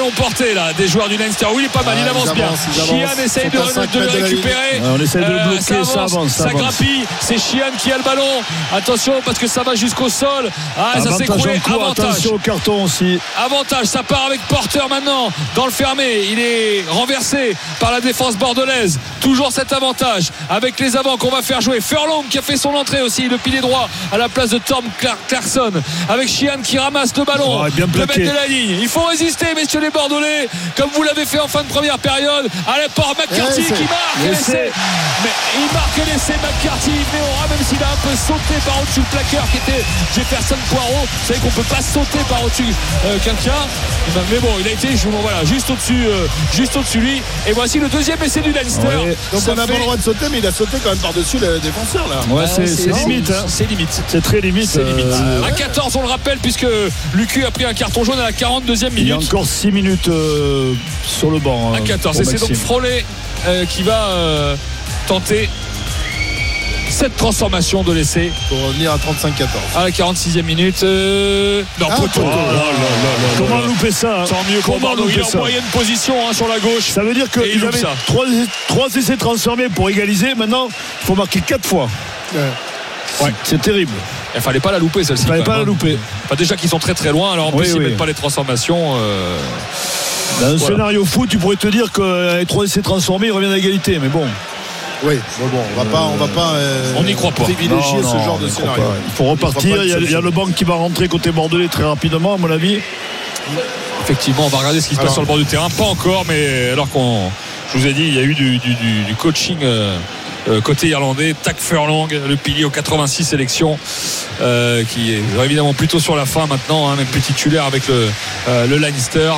ballon porté là des joueurs du Leinster. Oui, il est pas mal, il avance bien. Sheehan essaye de le récupérer. On essaie de le bloquer, ça grappille. C'est Sheehan qui a le ballon. Attention parce que ça va jusqu'au sol. Ça s'est écroulé. Attention au carton aussi. Avantage, ça part avec Porter maintenant dans le fermé. Il est renversé par la défense bordelaise. Toujours cet avantage avec les avants qu'on va faire jouer. Furlong qui a fait son entrée aussi, le pilier droit à la place de Tom Clarkson, avec Sheehan qui ramasse le ballon, le mec de la ligne. Il faut résister, messieurs les Bordelais, comme vous l'avez fait en fin de première période. Allez, par McCarthy qui marque l'essai. Mais il marque l'essai McCarthy, mais même s'il a un peu sauté par au-dessus le plaqueur qui était Jefferson Poirot. Vous savez qu'on peut pas sauter par au-dessus quelqu'un, mais bon, il a été juste au-dessus lui. Et voici le deuxième essai du Leinster. Donc on n'a pas le droit de sauter, mais il a sauté quand même par-dessus le défenseur là. C'est limite. C'est limite. C'est très limite. À 14, on le rappelle, puisque Lucu a pris un carton jaune à la 42e minute. Il y a encore 6 minutes sur le banc. À 14. Et c'est donc Froley qui va tenter cette transformation de l'essai pour revenir à 35-14 à la 46e minute. Poteau. Comment louper ça, tant mieux pour Bordeaux. Il est en moyenne position sur la gauche. Ça veut dire qu'il avait 3 essais transformés pour égaliser. Maintenant il faut marquer 4 fois. C'est terrible. Il fallait pas la louper celle-ci. Il fallait pas la louper. Déjà qu'ils sont très très loin, alors en plus ils mettent pas les transformations. Dans un scénario foot, tu pourrais te dire qu'avec 3 essais transformés, ils reviennent à égalité, mais bon. Oui, bon, on va pas on n'y croit pas. Privilégier ce genre de scénario. Il faut repartir. Il y a le banc qui va rentrer côté bordelais très rapidement, à mon avis. Effectivement, on va regarder ce qui se passe sur le bord du terrain. Pas encore, mais alors je vous ai dit, il y a eu du coaching côté irlandais. Tack Furlong, le pilier aux 86 sélections, qui est évidemment plutôt sur la fin maintenant, même plus titulaire avec le Leinster.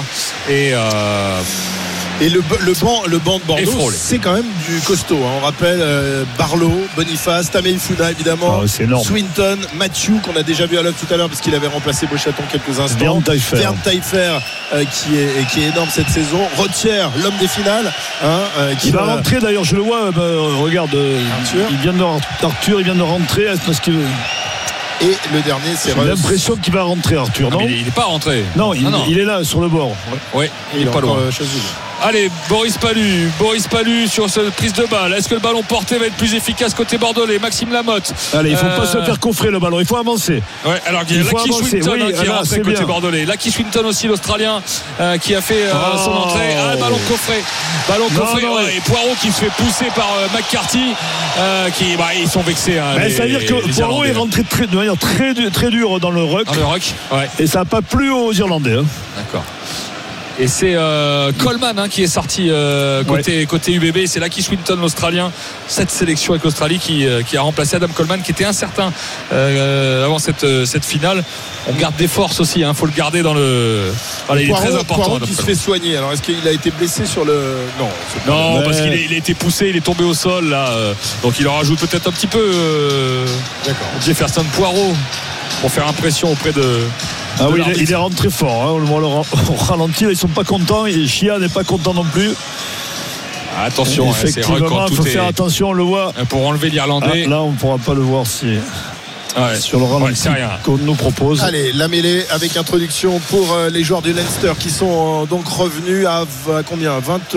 Et le banc de Bordeaux, c'est quand même du costaud. On rappelle Barlow, Boniface, Tameifuna évidemment, Swinton, Matthew qu'on a déjà vu à l'œuvre tout à l'heure parce qu'il avait remplacé Beauchaton quelques instants. Vern Taillefer qui est énorme cette saison. Rotier, l'homme des finales. Qui va rentrer d'ailleurs, je le vois. Regarde, il vient de rentrer. Parce que et le dernier, c'est j'ai l'impression qu'il va rentrer, Arthur. Non, il n'est pas rentré. Non, il est là sur le bord. Oui, il est pas loin. Allez, Boris Pallu sur cette prise de balle. Est-ce que le ballon porté va être plus efficace côté bordelais? Maxime Lamotte. Allez, il ne faut pas se faire coffrer le ballon, il faut avancer. Ouais, alors il y a Lucky Swinton qui est rentré côté bordelais. Lucky Swinton aussi, l'Australien, qui a fait son entrée. Ballon coffré. Et Poirot qui se fait pousser par McCarthy. Ils sont vexés. Ça veut dire que Poirot est rentré de manière très dure dans le ruck. Et ça n'a pas plu aux Irlandais. D'accord. Et c'est Coleman qui est sorti côté UBB. C'est Lucky Swinton, l'Australien. Cette sélection avec l'Australie qui a remplacé Adam Coleman, qui était incertain avant cette finale. On garde des forces aussi. Il faut le garder dans le. Voilà, il est très important. Poirot qui se fait soigner. Alors est-ce qu'il a été blessé sur le. Non, parce qu'il a été poussé. Il est tombé au sol là. Donc il en rajoute peut-être un petit peu. Jefferson Poirot pour faire impression auprès de. Il est rentré fort. On voit le ralenti. Ils sont pas contents. Et Sheehan n'est pas content non plus. Attention, effectivement, il faut faire attention. On le voit. Pour enlever l'Irlandais. Là, on ne pourra pas le voir sur le ralenti qu'on nous propose. Allez, la mêlée avec introduction pour les joueurs du Leinster qui sont donc revenus à combien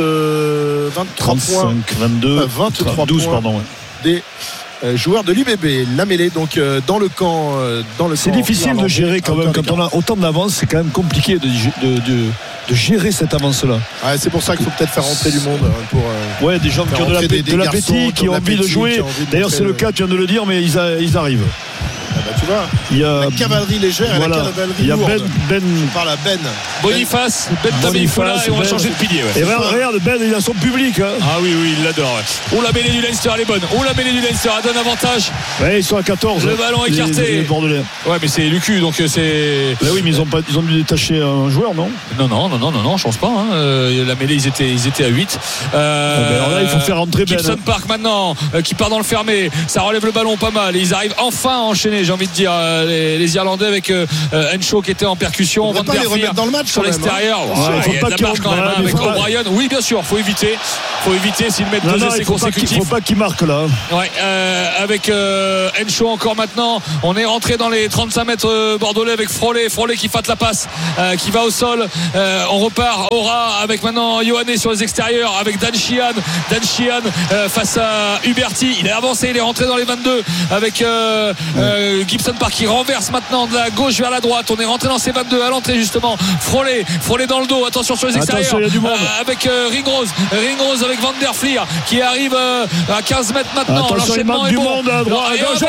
23 35, points 22, 23 12 points pardon. Des joueurs de l'UBB. La mêlée donc dans le camp. C'est difficile de gérer quand même quand on a autant d'avance. C'est quand même compliqué de gérer cette avance-là. C'est pour ça qu'il faut peut-être faire rentrer du monde pour des gens qui ont de l'appétit, qui ont envie de jouer. D'ailleurs c'est le cas, tu viens de le dire, mais ils arrivent. Tu vois, il y a la cavalerie légère et la cavalerie lourde. Par la Boniface, Tameifuna, et on va changer de pilier. Et regarde, il a son public. Ah oui, il l'adore. La mêlée du Leinster, elle est bonne. La mêlée du Leinster, elle donne avantage. Ils sont à 14. Le ballon écarté. Les Bordelais. Mais c'est Lucu, donc c'est. Oui, mais ils ont dû détacher un joueur, non? Non, je pense pas. La mêlée, ils étaient à 8. Alors là, il faut faire rentrer Gibson Park maintenant, qui part dans le fermé. Ça relève le ballon pas mal. Et ils arrivent enfin à enchaîner, j'ai envie de dire, les Irlandais avec Henshaw qui était en percussion. On ne va pas les remettre dans le match sur l'extérieur. Il y a de la marche quand même avec O'Brien. Oui, bien sûr, faut éviter. faut éviter s'ils mettent deux essais consécutifs. Il ne faut pas qu'il marque là. Ouais, avec Encho encore maintenant. On est rentré dans les 35 mètres bordelais avec Froley qui fate la passe, qui va au sol. On repart Aura avec maintenant Yohanné sur les extérieurs avec Dan Sheehan face à Huberty. Il est avancé, il est rentré dans les 22 avec Gibson Park qui renverse maintenant de la gauche vers la droite. On est rentré dans ces 22 à l'entrée justement. Froley dans le dos, attention sur les extérieurs, avec Ringrose avec Van der Flier qui arrive à 15 mètres maintenant. L'enchaînement est bon. Ils ont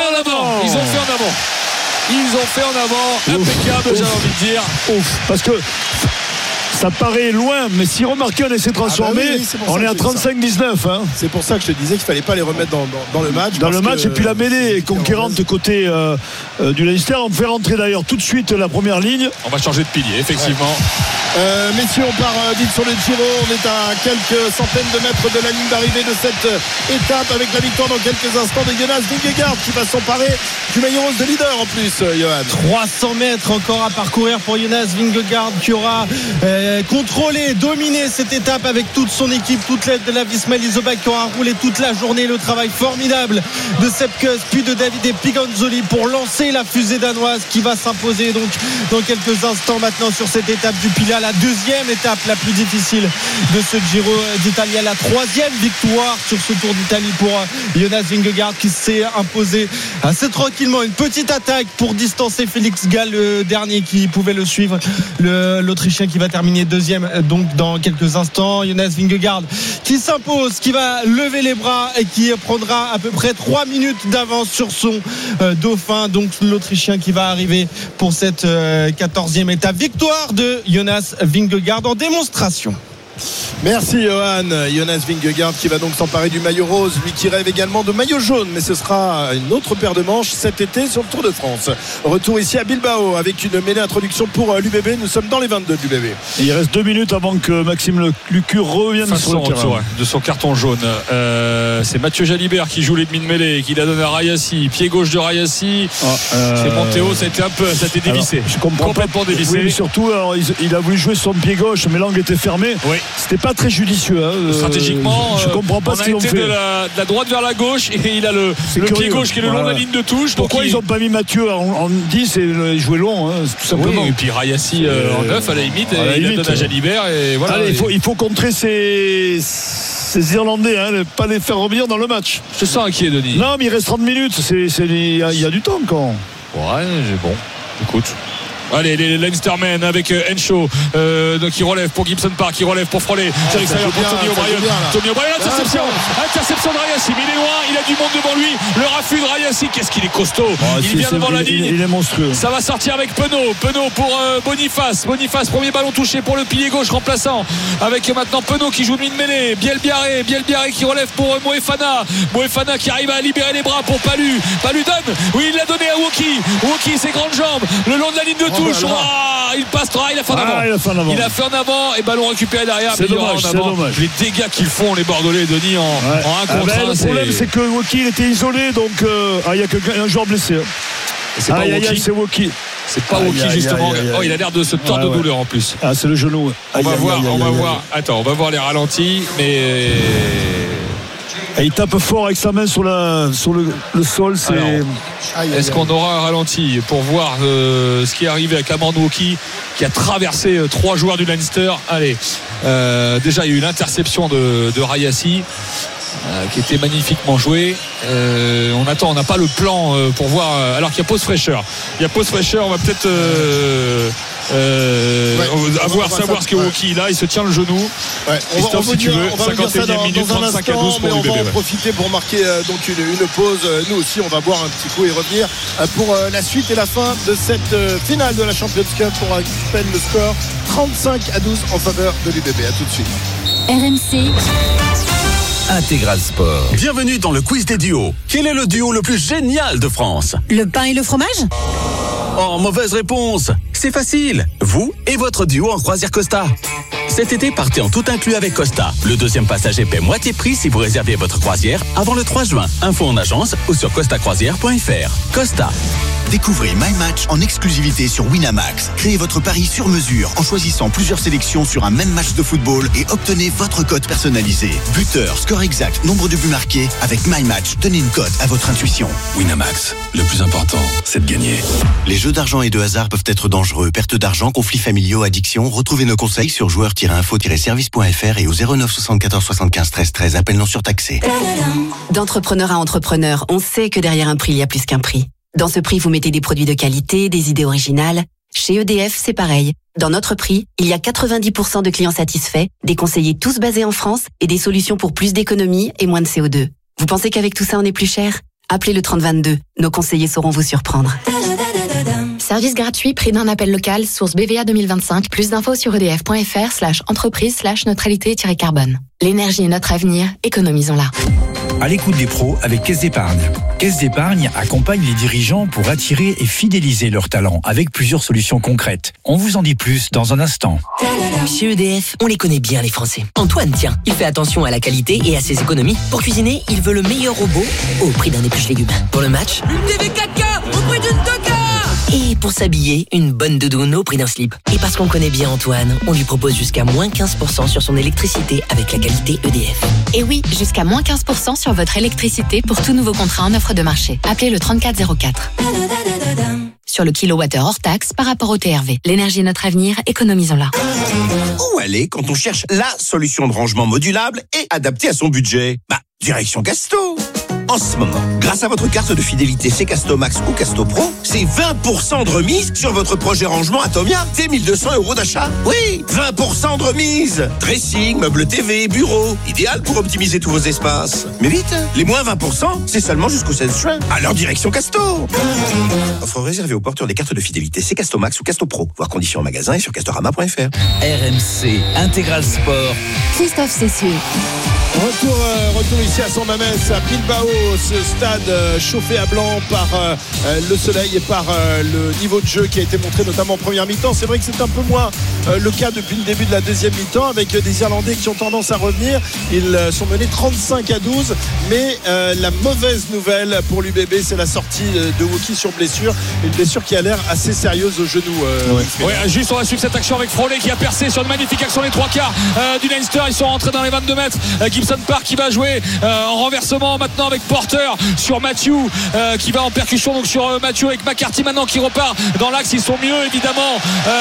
fait en avant impeccable, j'avais envie de dire. Parce que ça paraît loin, mais si remarquez, on essaie de transformer, on est à 35-19. C'est pour ça que je te disais qu'il ne fallait pas les remettre dans le match. Dans le match, et puis la mêlée est conquérante côté du Leinster. On fait rentrer d'ailleurs tout de suite la première ligne. On va changer de pilier, effectivement. Messieurs, on part vite sur le Giro. On est à quelques centaines de mètres de la ligne d'arrivée de cette étape, avec la victoire dans quelques instants de Jonas Vingegaard qui va s'emparer du maillot rose de leader en plus, Johan. 300 mètres encore à parcourir pour Jonas Vingegaard qui aura contrôlé, dominé cette étape avec toute son équipe, toute l'aide de la Visma Lease-Bike qui aura roulé toute la journée. Le travail formidable de Sepp Kuss puis de Davide Piganzoli pour lancer la fusée danoise qui va s'imposer donc dans quelques instants maintenant sur cette étape du Pilat, la deuxième étape la plus difficile de ce Giro d'Italie, la troisième victoire sur ce Tour d'Italie pour Jonas Vingegaard qui s'est imposé assez tranquillement. Une petite attaque pour distancer Félix Gall, le dernier qui pouvait le suivre, l'Autrichien qui va terminer deuxième donc dans quelques instants. Jonas Vingegaard qui s'impose, qui va lever les bras et qui prendra à peu près 3 minutes d'avance sur son dauphin, donc l'Autrichien qui va arriver pour cette 14e étape. Victoire de Jonas Vingegaard en démonstration. Merci Johan. Jonas Vingegaard qui va donc s'emparer du maillot rose, lui qui rêve également de maillot jaune, mais ce sera une autre paire de manches cet été sur le Tour de France. Retour ici à Bilbao avec une mêlée introduction pour l'UBB. Nous sommes dans les 22 de l'UBB. Il reste 2 minutes avant que Maxime Lucu revienne sur le terrain de son carton jaune. C'est Mathieu Jalibert qui joue les demi de mêlée, qui l'a donné à Rayassi, pied gauche de Rayassi. C'est Montéo, ça a été dévissé. Je comprends complètement dévissé. Oui, surtout il a voulu jouer sur son pied gauche, mais l'angle était fermé. Oui. C'était pas très judicieux. Stratégiquement, je comprends pas ce qu'ils ont fait. De la droite vers la gauche et il a le pied gauche qui est le long de la ligne de touche. Pourquoi ils n'ont pas mis Mathieu en 10 et joué long, tout simplement. Oui, et puis Rayassi en 9 à la limite, il la donne à Jalibert et voilà. Allez, il faut contrer ces Irlandais, pas les faire revenir dans le match. Je sens inquiet, Denis. Non, mais il reste 30 minutes, il y a du temps quand. Ouais, bon, écoute. Allez, les Leinstermen avec Encho qui relève pour Gibson Park, qui relève pour Froley. Sur l'extérieur pour Tommy O'Brien. Interception de Rayassi, mais il est loin, il a du monde devant lui. Le raffut de Rayassi, qu'est-ce qu'il est costaud. Il vient devant la ligne. Il est monstrueux. Ça va sortir avec Penaud pour Boniface, premier ballon touché pour le pilier gauche remplaçant. Avec maintenant Penaud qui joue de mêlée. Bielbiaré qui relève pour Moefana qui arrive à libérer les bras pour Palu donne. Oui, il l'a donné à Woki, ses grandes jambes le long de la ligne de touche. Il passera, il a fait en avant et ballon récupéré derrière. C'est dommage. Les dégâts qu'ils font les Bordelais, Denis, en 1 contre 1. Le problème c'est que Woki était isolé, donc il y a un joueur blessé. C'est Woki. C'est pas Woki justement. Il a l'air de se tordre de douleur en plus. C'est le genou. On va voir. Attends, on va voir les ralentis, mais. Et il tape fort avec sa main sur le sol. Est-ce qu'on aura un ralenti pour voir ce qui est arrivé avec Cameron Woki qui a traversé 3 joueurs du Leinster? Allez, déjà il y a eu l'interception de Rayassi qui était magnifiquement joué. On n'a pas le plan pour voir, alors qu'il y a pause fraîcheur. On va peut-être savoir ce que Woki là, il se tient le genou. Christophe, si tu veux, 51e minute, 35 à 12 pour l'UBB. On va en profiter pour marquer donc une pause. Nous aussi, on va boire un petit coup et revenir pour la suite et la fin de cette finale de la Champions Cup. Pour récupérer le score 35 à 12 en faveur de l'UBB. À tout de suite. RMC Intégral Sport. Bienvenue dans le quiz des duos. Quel est le duo le plus génial de France? Le pain et le fromage? Oh, mauvaise réponse. C'est facile. Vous et votre duo en croisière Costa. Cet été, partez en tout inclus avec Costa. Le deuxième passager paie moitié prix si vous réservez votre croisière avant le 3 juin. Info en agence ou sur costacroisière.fr. Costa. Découvrez My Match en exclusivité sur Winamax. Créez votre pari sur mesure en choisissant plusieurs sélections sur un même match de football et obtenez votre cote personnalisée. Buteur, score exact, nombre de buts marqués. Avec My Match, donnez une cote à votre intuition. Winamax, le plus important, c'est de gagner. Les jeux d'argent et de hasard peuvent être dangereux. Perte d'argent, conflits familiaux, addiction. Retrouvez nos conseils sur joueurs-info-service.fr et au 09 74 75 13 13. Appel non surtaxé. D'entrepreneur à entrepreneur, on sait que derrière un prix, il y a plus qu'un prix. Dans ce prix, vous mettez des produits de qualité, des idées originales. Chez EDF, c'est pareil. Dans notre prix, il y a 90% de clients satisfaits, des conseillers tous basés en France et des solutions pour plus d'économie et moins de CO2. Vous pensez qu'avec tout ça, on est plus cher ? Appelez le 3022. Nos conseillers sauront vous surprendre. Service gratuit, prix d'un appel local, source BVA 2025. Plus d'infos sur edf.fr/entreprise/neutralité-carbone. L'énergie est notre avenir, économisons-la. À l'écoute des pros avec Caisse d'Épargne. Caisse d'Épargne accompagne les dirigeants pour attirer et fidéliser leurs talents avec plusieurs solutions concrètes. On vous en dit plus dans un instant. Chez EDF, on les connaît bien les Français. Antoine, tiens, il fait attention à la qualité et à ses économies. Pour cuisiner, il veut le meilleur robot au prix d'un épluche légumes. Pour le match, une TV 4K au prix d'une 2K. Et pour s'habiller, une bonne doudoune au prix d'un slip. Et parce qu'on connaît bien Antoine, on lui propose jusqu'à moins 15% sur son électricité avec la qualité EDF. Et oui, jusqu'à moins 15% sur votre électricité pour tout nouveau contrat en offre de marché. Appelez le 3404. Sur le kilowattheure hors taxe par rapport au TRV. L'énergie est notre avenir, économisons-la. Où aller quand on cherche la solution de rangement modulable et adaptée à son budget ? Direction Casto. En ce moment, grâce à votre carte de fidélité C-Casto Max ou Casto Pro, c'est 20% de remise sur votre projet rangement Atomia dès 1 200 € d'achat. Oui, 20% de remise. Dressing, meubles TV, bureau, idéal pour optimiser tous vos espaces. Mais vite, les moins 20%, c'est seulement jusqu'au 16 juin. Alors direction Casto. Offre réservée aux porteurs des cartes de fidélité C-Casto Max ou Casto Pro. Voir conditions en magasin et sur castorama.fr. RMC Intégral Sport. Christophe Cessieux. Retour ici à San Mamés, à Bilbao, ce stade chauffé à blanc par le soleil et par le niveau de jeu qui a été montré notamment en première mi-temps. C'est vrai que c'est un peu moins le cas depuis le début de la deuxième mi-temps avec des Irlandais qui ont tendance à revenir. Ils sont menés 35-12, mais la mauvaise nouvelle pour l'UBB, c'est la sortie de Woki sur blessure, une blessure qui a l'air assez sérieuse au genou. Juste on va suivre cette action avec Froley qui a percé sur une magnifique action les trois quarts du Leinster. Ils sont rentrés dans les 22 mètres. Gibson Park qui va jouer en renversement maintenant avec Porter sur Matthew qui va en percussion donc sur Matthew avec McCarthy maintenant qui repart dans l'axe. Ils sont mieux évidemment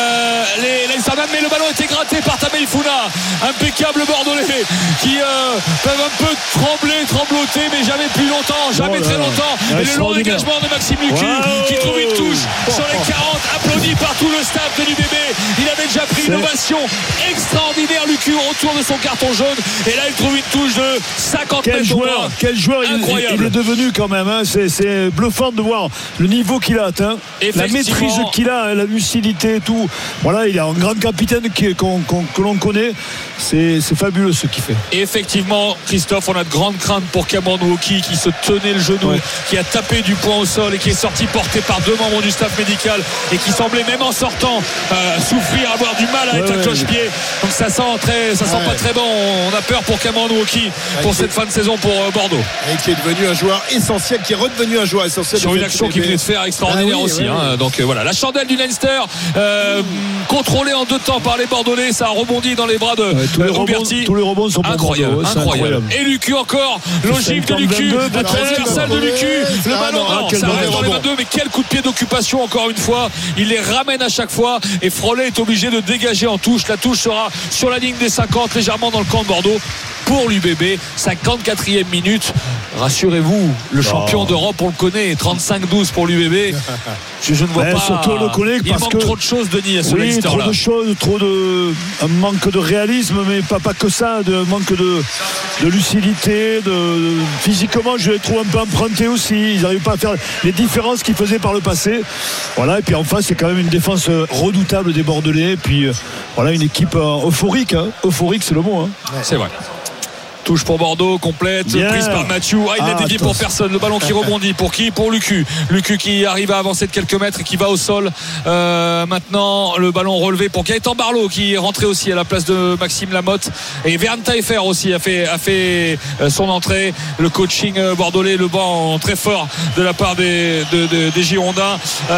les Leinstermen, mais le ballon était gratté par Tamel Funa, impeccable bordelais qui peuvent un peu trembloter mais jamais plus longtemps, jamais très longtemps. Et le long engagement de Maxime Lucu qui trouve une touche sur les 40, applaudi par tout le staff de l'UBB. Il avait déjà pris une ovation extraordinaire Lucu au retour de son carton jaune et là il trouve une touche de 50 mètres. Quel joueur il est devenu quand même, hein. C'est bluffant de voir le niveau qu'il a atteint, la maîtrise qu'il a, la lucidité et tout. Voilà, il est un grand capitaine que l'on connaît. C'est fabuleux ce qu'il fait. Et effectivement, Christophe, on a de grandes craintes pour Cameron Woki qui se tenait le genou, qui a tapé du poing au sol et qui est sorti porté par deux membres du staff médical et qui semblait même en sortant souffrir, avoir du mal à être à cloche-pied. Donc ça sent pas très bon. On a peur pour Cameron Woki pour cette fin de saison pour Bordeaux. Et qui est devenu un joueur essentiel, qui est redevenu un joueur essentiel. Sur une action qui venait de faire extraordinaire aussi. Donc voilà, la chandelle du Leinster contrôlée en deux temps par les Bordelais, ça a rebondi dans les bras de Roberti. Tous les rebonds sont incroyables. Et Lucu encore, l'ogive de Lucu, la transversale de Lucu, le ballon, ça reste dans les 22, mais quel coup de pied d'occupation encore une fois. Il les ramène à chaque fois et Froley est obligé de dégager en touche. La touche sera sur la ligne des 50, légèrement dans le camp de Bordeaux. Pour l'UBB, 54e minute. Rassurez-vous, le champion d'Europe, on le connaît, 35-12 pour l'UBB. Je ne vois pas. Surtout on le connaît il manque trop de choses, Denis, à ce Leinster-là. Trop de choses, un manque de réalisme, mais pas que ça, un manque de lucidité, physiquement, je les trouve un peu empruntés aussi. Ils n'arrivent pas à faire les différences qu'ils faisaient par le passé. Voilà, et puis en face, c'est quand même une défense redoutable des Bordelais. Et puis voilà, une équipe euphorique. Euphorique, c'est le mot. C'est vrai. Touche pour Bordeaux, complète, prise par Mathieu. Il l'a dédié pour personne. Le ballon qui rebondit. Pour qui? Pour Lucu. Lucu qui arrive à avancer de quelques mètres et qui va au sol. Maintenant, le ballon relevé pour Gaëtan Barlow qui est rentré aussi à la place de Maxime Lamotte. Et Verne Taillefer aussi a fait son entrée. Le coaching bordelais, le banc très fort de la part des Girondins.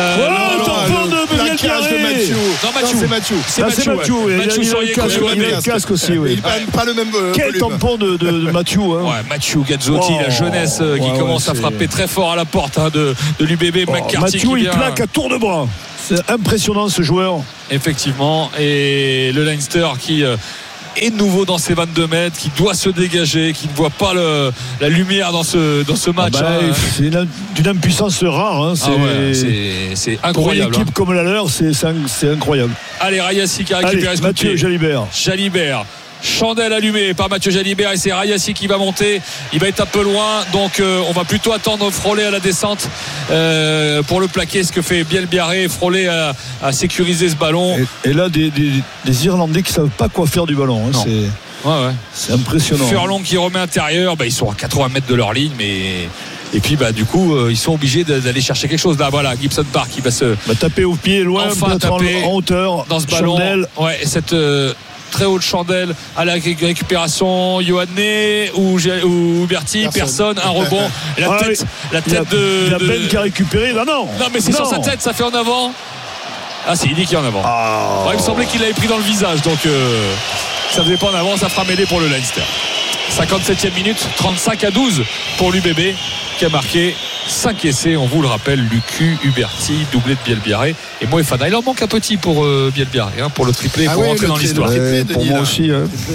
C'est Mathieu. C'est Mathieu. Il a le casque aussi. Il n'a pas le même. Quel tampon de Mathieu. Mathieu Gazzotti, la jeunesse qui commence à frapper très fort à la porte de l'UBB. McCarthy. Mathieu, il plaque à tour de bras. C'est impressionnant ce joueur. Effectivement. Et le Leinster qui est nouveau dans ses 22 mètres, qui doit se dégager, qui ne voit pas la lumière dans ce match. C'est d'une impuissance rare. C'est incroyable. Pour une équipe comme la leur, c'est incroyable. Allez, Rayassi qui a récupéré ce coup de pied. Jalibert. Chandelle allumée par Mathieu Jalibert et c'est Rayassi qui va monter. Il va être un peu loin, donc on va plutôt attendre Frollet à la descente pour le plaquer, ce que fait Bielbiarré. Frollet a sécurisé ce ballon. Et là des Irlandais qui ne savent pas quoi faire du ballon. C'est impressionnant. Furlong qui remet intérieur. Ils sont à 80 mètres de leur ligne, mais... Et puis du coup ils sont obligés d'aller chercher quelque chose. Là voilà, Gibson Park qui va se taper au pied loin, enfin taper en hauteur dans ce ballon. Et cette très haute chandelle à la récupération. Yohanné ou Berti, personne, un rebond. La tête de. Il a Ben qui a récupéré. Non, mais c'est sur sa tête, ça fait en avant. Si, il dit qu'il est en avant. Il me semblait qu'il l'avait pris dans le visage, donc ça faisait pas en avant, ça fera mêler pour le Leinster. 57e minute, 35-12 pour l'UBB qui a marqué 5 essais, on vous le rappelle. Lucu, Huberti, doublé de Bielbiarré et Moefana. Il en manque un petit pour Bielbiarré, pour le triplé, pour rentrer dans l'histoire. Pour moi aussi.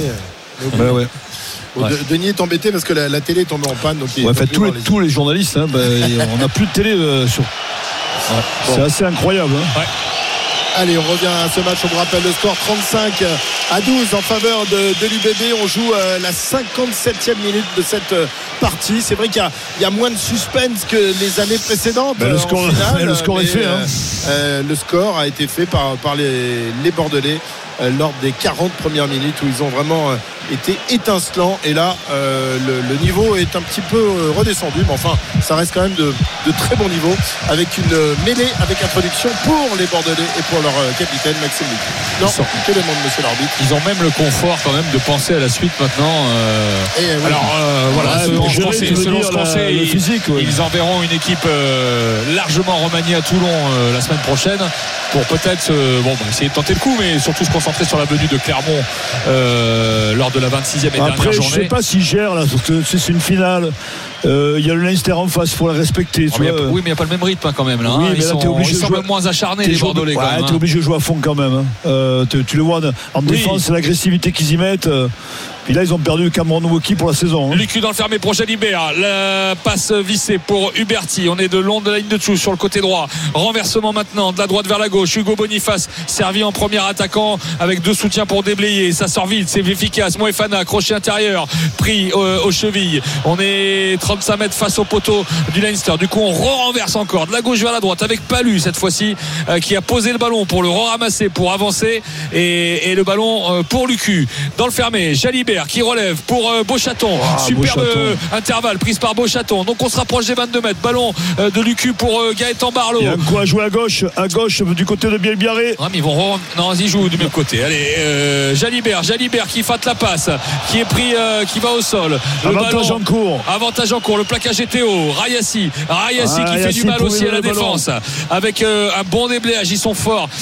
Denis est embêté parce que la télé est tombée en panne. Donc tous les journalistes, on n'a plus de télé sur. C'est assez incroyable. Allez, on revient à ce match. On vous rappelle le score 35-12 en faveur de l'UBB. On joue la 57e minute de cette partie. C'est vrai qu'il y a moins de suspense que les années précédentes. Le score est fait. Le score a été fait par les Bordelais lors des 40 premières minutes où ils ont vraiment été étincelants. Et là, le niveau est un petit peu redescendu. Mais enfin, ça reste quand même de très bon niveau avec une mêlée avec introduction pour les Bordelais et pour leur capitaine Maxime Lucu. Que demande monsieur l'arbitre? Ils ont même le confort quand même de penser à la suite maintenant. Selon ce qu'on sait, ils enverront une équipe largement remaniée à Toulon la semaine prochaine pour peut-être essayer de tenter le coup, mais surtout se concentrer sur la venue de Clermont lors de la 26e et dernière journée. Je ne sais pas s'ils gèrent là, parce que c'est une finale. Il y a le Leinster en face, il faut la respecter. Mais il n'y a pas le même rythme quand même là. Ils sont même moins acharnés les Bordelais. Tu es obligé de jouer à fond quand même. Tu le vois en défense, l'agressivité qu'ils y mettent. Puis là, ils ont perdu Cameron Woki pour la saison. Lucu dans le fermé pour Jalibert. La passe vissée pour Huberti. On est de long de la ligne de touche sur le côté droit. Renversement maintenant de la droite vers la gauche. Hugo Boniface servi en premier attaquant avec 2 soutiens pour déblayer. Ça sort vite, c'est efficace. Moefana, crochet intérieur, pris aux chevilles. On est 35 mètres face au poteau du Leinster. Du coup, on renverse encore de la gauche vers la droite avec Palu cette fois-ci qui a posé le ballon pour le ramasser, pour avancer. Et le ballon pour Lucu. Dans le fermé, Jalibert qui relève pour Beauchaton. Superbe intervalle prise par Beauchaton. Donc on se rapproche des 22 mètres. Ballon de Lucu pour Gaëtan Barlow. Il y a un coup à jouer à gauche du côté de Bielbiarré. Ils jouent du même côté. Allez, Jalibert qui fate la passe, qui est pris, qui va au sol. Avantage en cours. Le plaquage est haut. Rayassi qui fait du mal aussi à la défense. Avec un bon déblayage. Ils sont forts.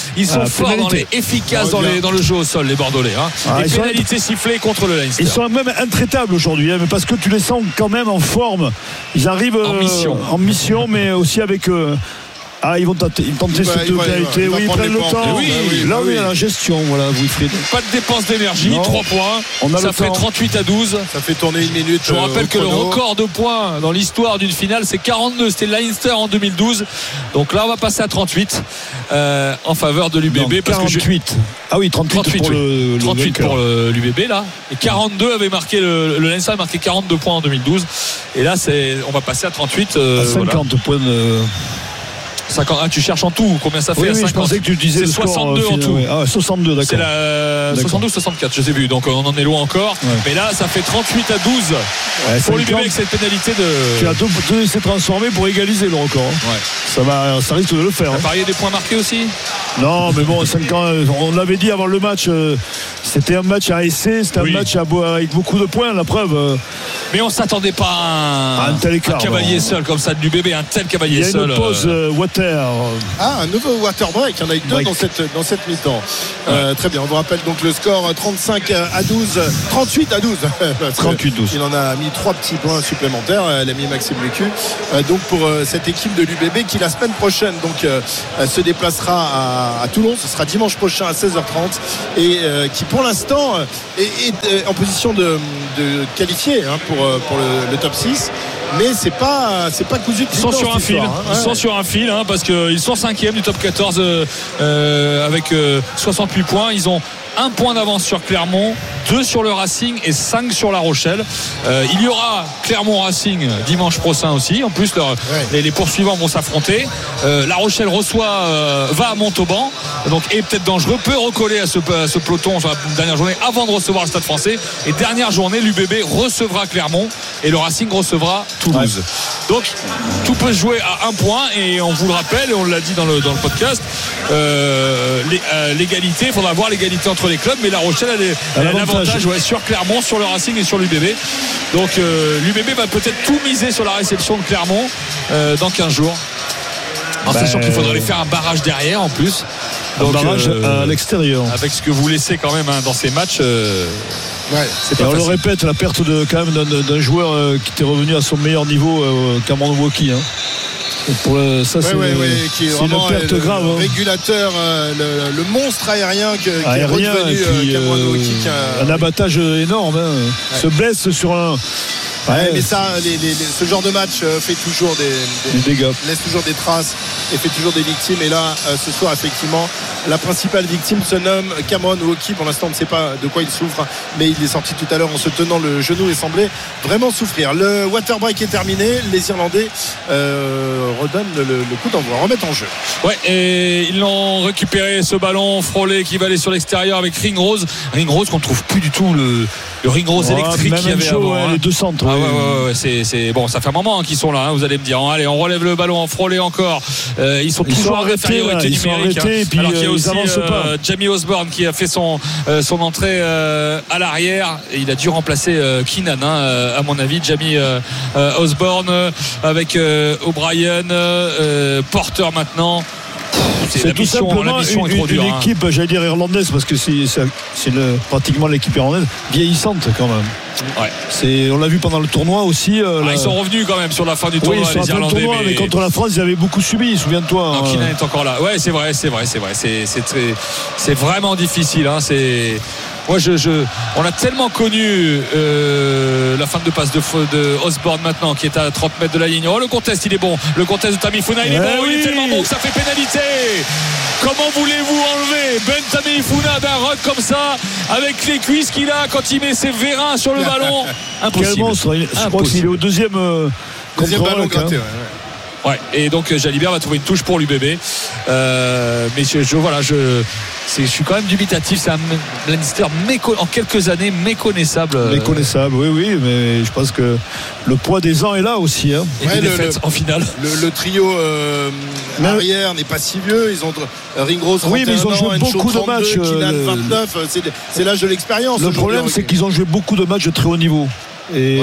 Efficaces dans le jeu au sol, les Bordelais. Et pénalité sifflée contre le Leinster. Ils sont même intraitables aujourd'hui, mais parce que tu les sens quand même en forme. Ils arrivent en mission, mais aussi avec. Ils vont tenter cette pénalité. Ils prennent le temps. Là, il y a la gestion. Voilà, Wilfried. Pas de dépense d'énergie. 3 points. Ça fait 38-12. Ça fait tourner une minute. Je rappelle que le record de points dans l'histoire d'une finale, c'est 42. C'était Leinster en 2012. Donc là, on va passer à 38 en faveur de l'UBB. 38. 38 pour l'UBB là. Et 42 avait marqué le Leinster a marqué 42 points en 2012. Et là, on va passer à 38. 50 points. 50. Ah, tu cherches en tout combien ça fait? Oui, 50. je pensais que tu disais c'est 62 score, en tout. Ah, 62, d'accord. C'est la 62-64, je sais plus. Donc on en est loin encore. Ouais. Mais là, ça fait 38-12 pour l'UBB avec cette pénalité de. Tu as deux essais transformés pour égaliser le record. Ouais. Ça risque de le faire. T'as parié des points marqués aussi? Non, mais bon, 5 ans, on l'avait dit avant le match, c'était un match à essai, c'était un match avec beaucoup de points, la preuve. Mais on s'attendait pas à un tel écart, un cavalier seul comme ça de l'UBB, un tel cavalier seul. Il y a une pause water. Un nouveau water break, il y en a eu deux dans cette mi-temps. Très bien, on vous rappelle donc le score 38 à 12. 38-12. Il en a mis 3 petits points supplémentaires, l'ami Maxime Lécu. Donc pour cette équipe de l'UBB qui la semaine prochaine donc se déplacera à Toulon, ce sera dimanche prochain à 16h30 et qui pour l'instant est en position de qualifier pour le top 6. Mais c'est pas cousu. Ils sont sur un fil. Ils sont sur un fil parce qu'ils sont 5e du top 14 avec 68 points. Ils ont 1 point d'avance sur Clermont, 2 sur le Racing et 5 sur La Rochelle. Il y aura Clermont Racing dimanche prochain aussi. En plus, les poursuivants vont s'affronter. La Rochelle va à Montauban, donc est peut-être dangereux, peut recoller à ce peloton sur la dernière journée avant de recevoir le Stade Français. Et dernière journée, l'UBB recevra Clermont et le Racing recevra Toulouse. Donc tout peut se jouer à 1 point et on vous le rappelle et on l'a dit dans le podcast, l'égalité, il faudra voir l'égalité entre les clubs, mais La Rochelle a l'avantage sur Clermont, sur le Racing et sur l'UBB. Donc l'UBB va peut-être tout miser sur la réception de Clermont dans 15 jours. En sachant qu'il faudrait faire un barrage derrière en plus. Donc, un barrage à l'extérieur. Avec ce que vous laissez quand même dans ces matchs. On le répète, la perte quand même d'un joueur qui était revenu à son meilleur niveau, Cameron Woki. Ça, qui est vraiment une perte grave. Le régulateur, le monstre aérien qui est redevenu Cameron Woki. Un abattage énorme. Se blesse sur un. Mais ça, ce genre de match fait toujours des dégâts, laisse toujours des traces et fait toujours des victimes. Et là, ce soir, effectivement, la principale victime se nomme Cameron Woki. Pour l'instant, on ne sait pas de quoi il souffre, mais il est sorti tout à l'heure en se tenant le genou et semblait vraiment souffrir. Le water break est terminé. Les Irlandais redonnent le coup d'envoi, remettent en jeu. Ouais, et ils l'ont récupéré, ce ballon frôlé qui va aller sur l'extérieur avec Ringrose qu'on trouve plus du tout le Ringrose électrique qu'il y avait avant. Les deux centres. C'est bon, ça fait un moment qu'ils sont là, vous allez me dire. Allez, on relève le ballon en frôlé encore. Ils sont toujours en infériorité numérique. Alors qu'il y a aussi Jamie Osborne qui a fait son entrée à l'arrière et il a dû remplacer Keenan à mon avis. Jamie Osborne avec O'Brien, Porter maintenant. C'est tout simplement une équipe, j'allais dire irlandaise, parce que c'est pratiquement l'équipe irlandaise vieillissante quand même. On l'a vu pendant le tournoi aussi. Ils sont revenus quand même sur la fin du tournoi, les Irlandais. Mais contre la France, ils avaient beaucoup subi, souviens-toi. Keenan est encore là. Ouais, c'est vrai. C'est vraiment difficile. Moi, on a tellement connu la fin de passe de Osborne maintenant, qui est à 30 mètres de la ligne. Le contest, il est bon. Le contest de Tameifuna, il est bon. Il est tellement bon que ça fait pénalité. Comment voulez-vous enlever Ben Tameifuna d'un rock comme ça, avec les cuisses qu'il a quand il met ses vérins sur le ballon? Impossible. Quel monstre. Je crois qu'il est au deuxième ballon gratté. Ouais, et donc Jalibert va trouver une touche pour l'UBB. Mais je suis quand même dubitatif. C'est un Leinster en quelques années méconnaissable. Méconnaissable, oui, mais je pense que le poids des ans est là aussi. Et des défaites en finale. Le trio arrière n'est pas si vieux. Ils ont Ringrose 31 mais ils ont joué beaucoup de matchs. Keenan 29. C'est l'âge de l'expérience. Le problème, c'est qu'ils ont joué beaucoup de matchs de très haut niveau. Et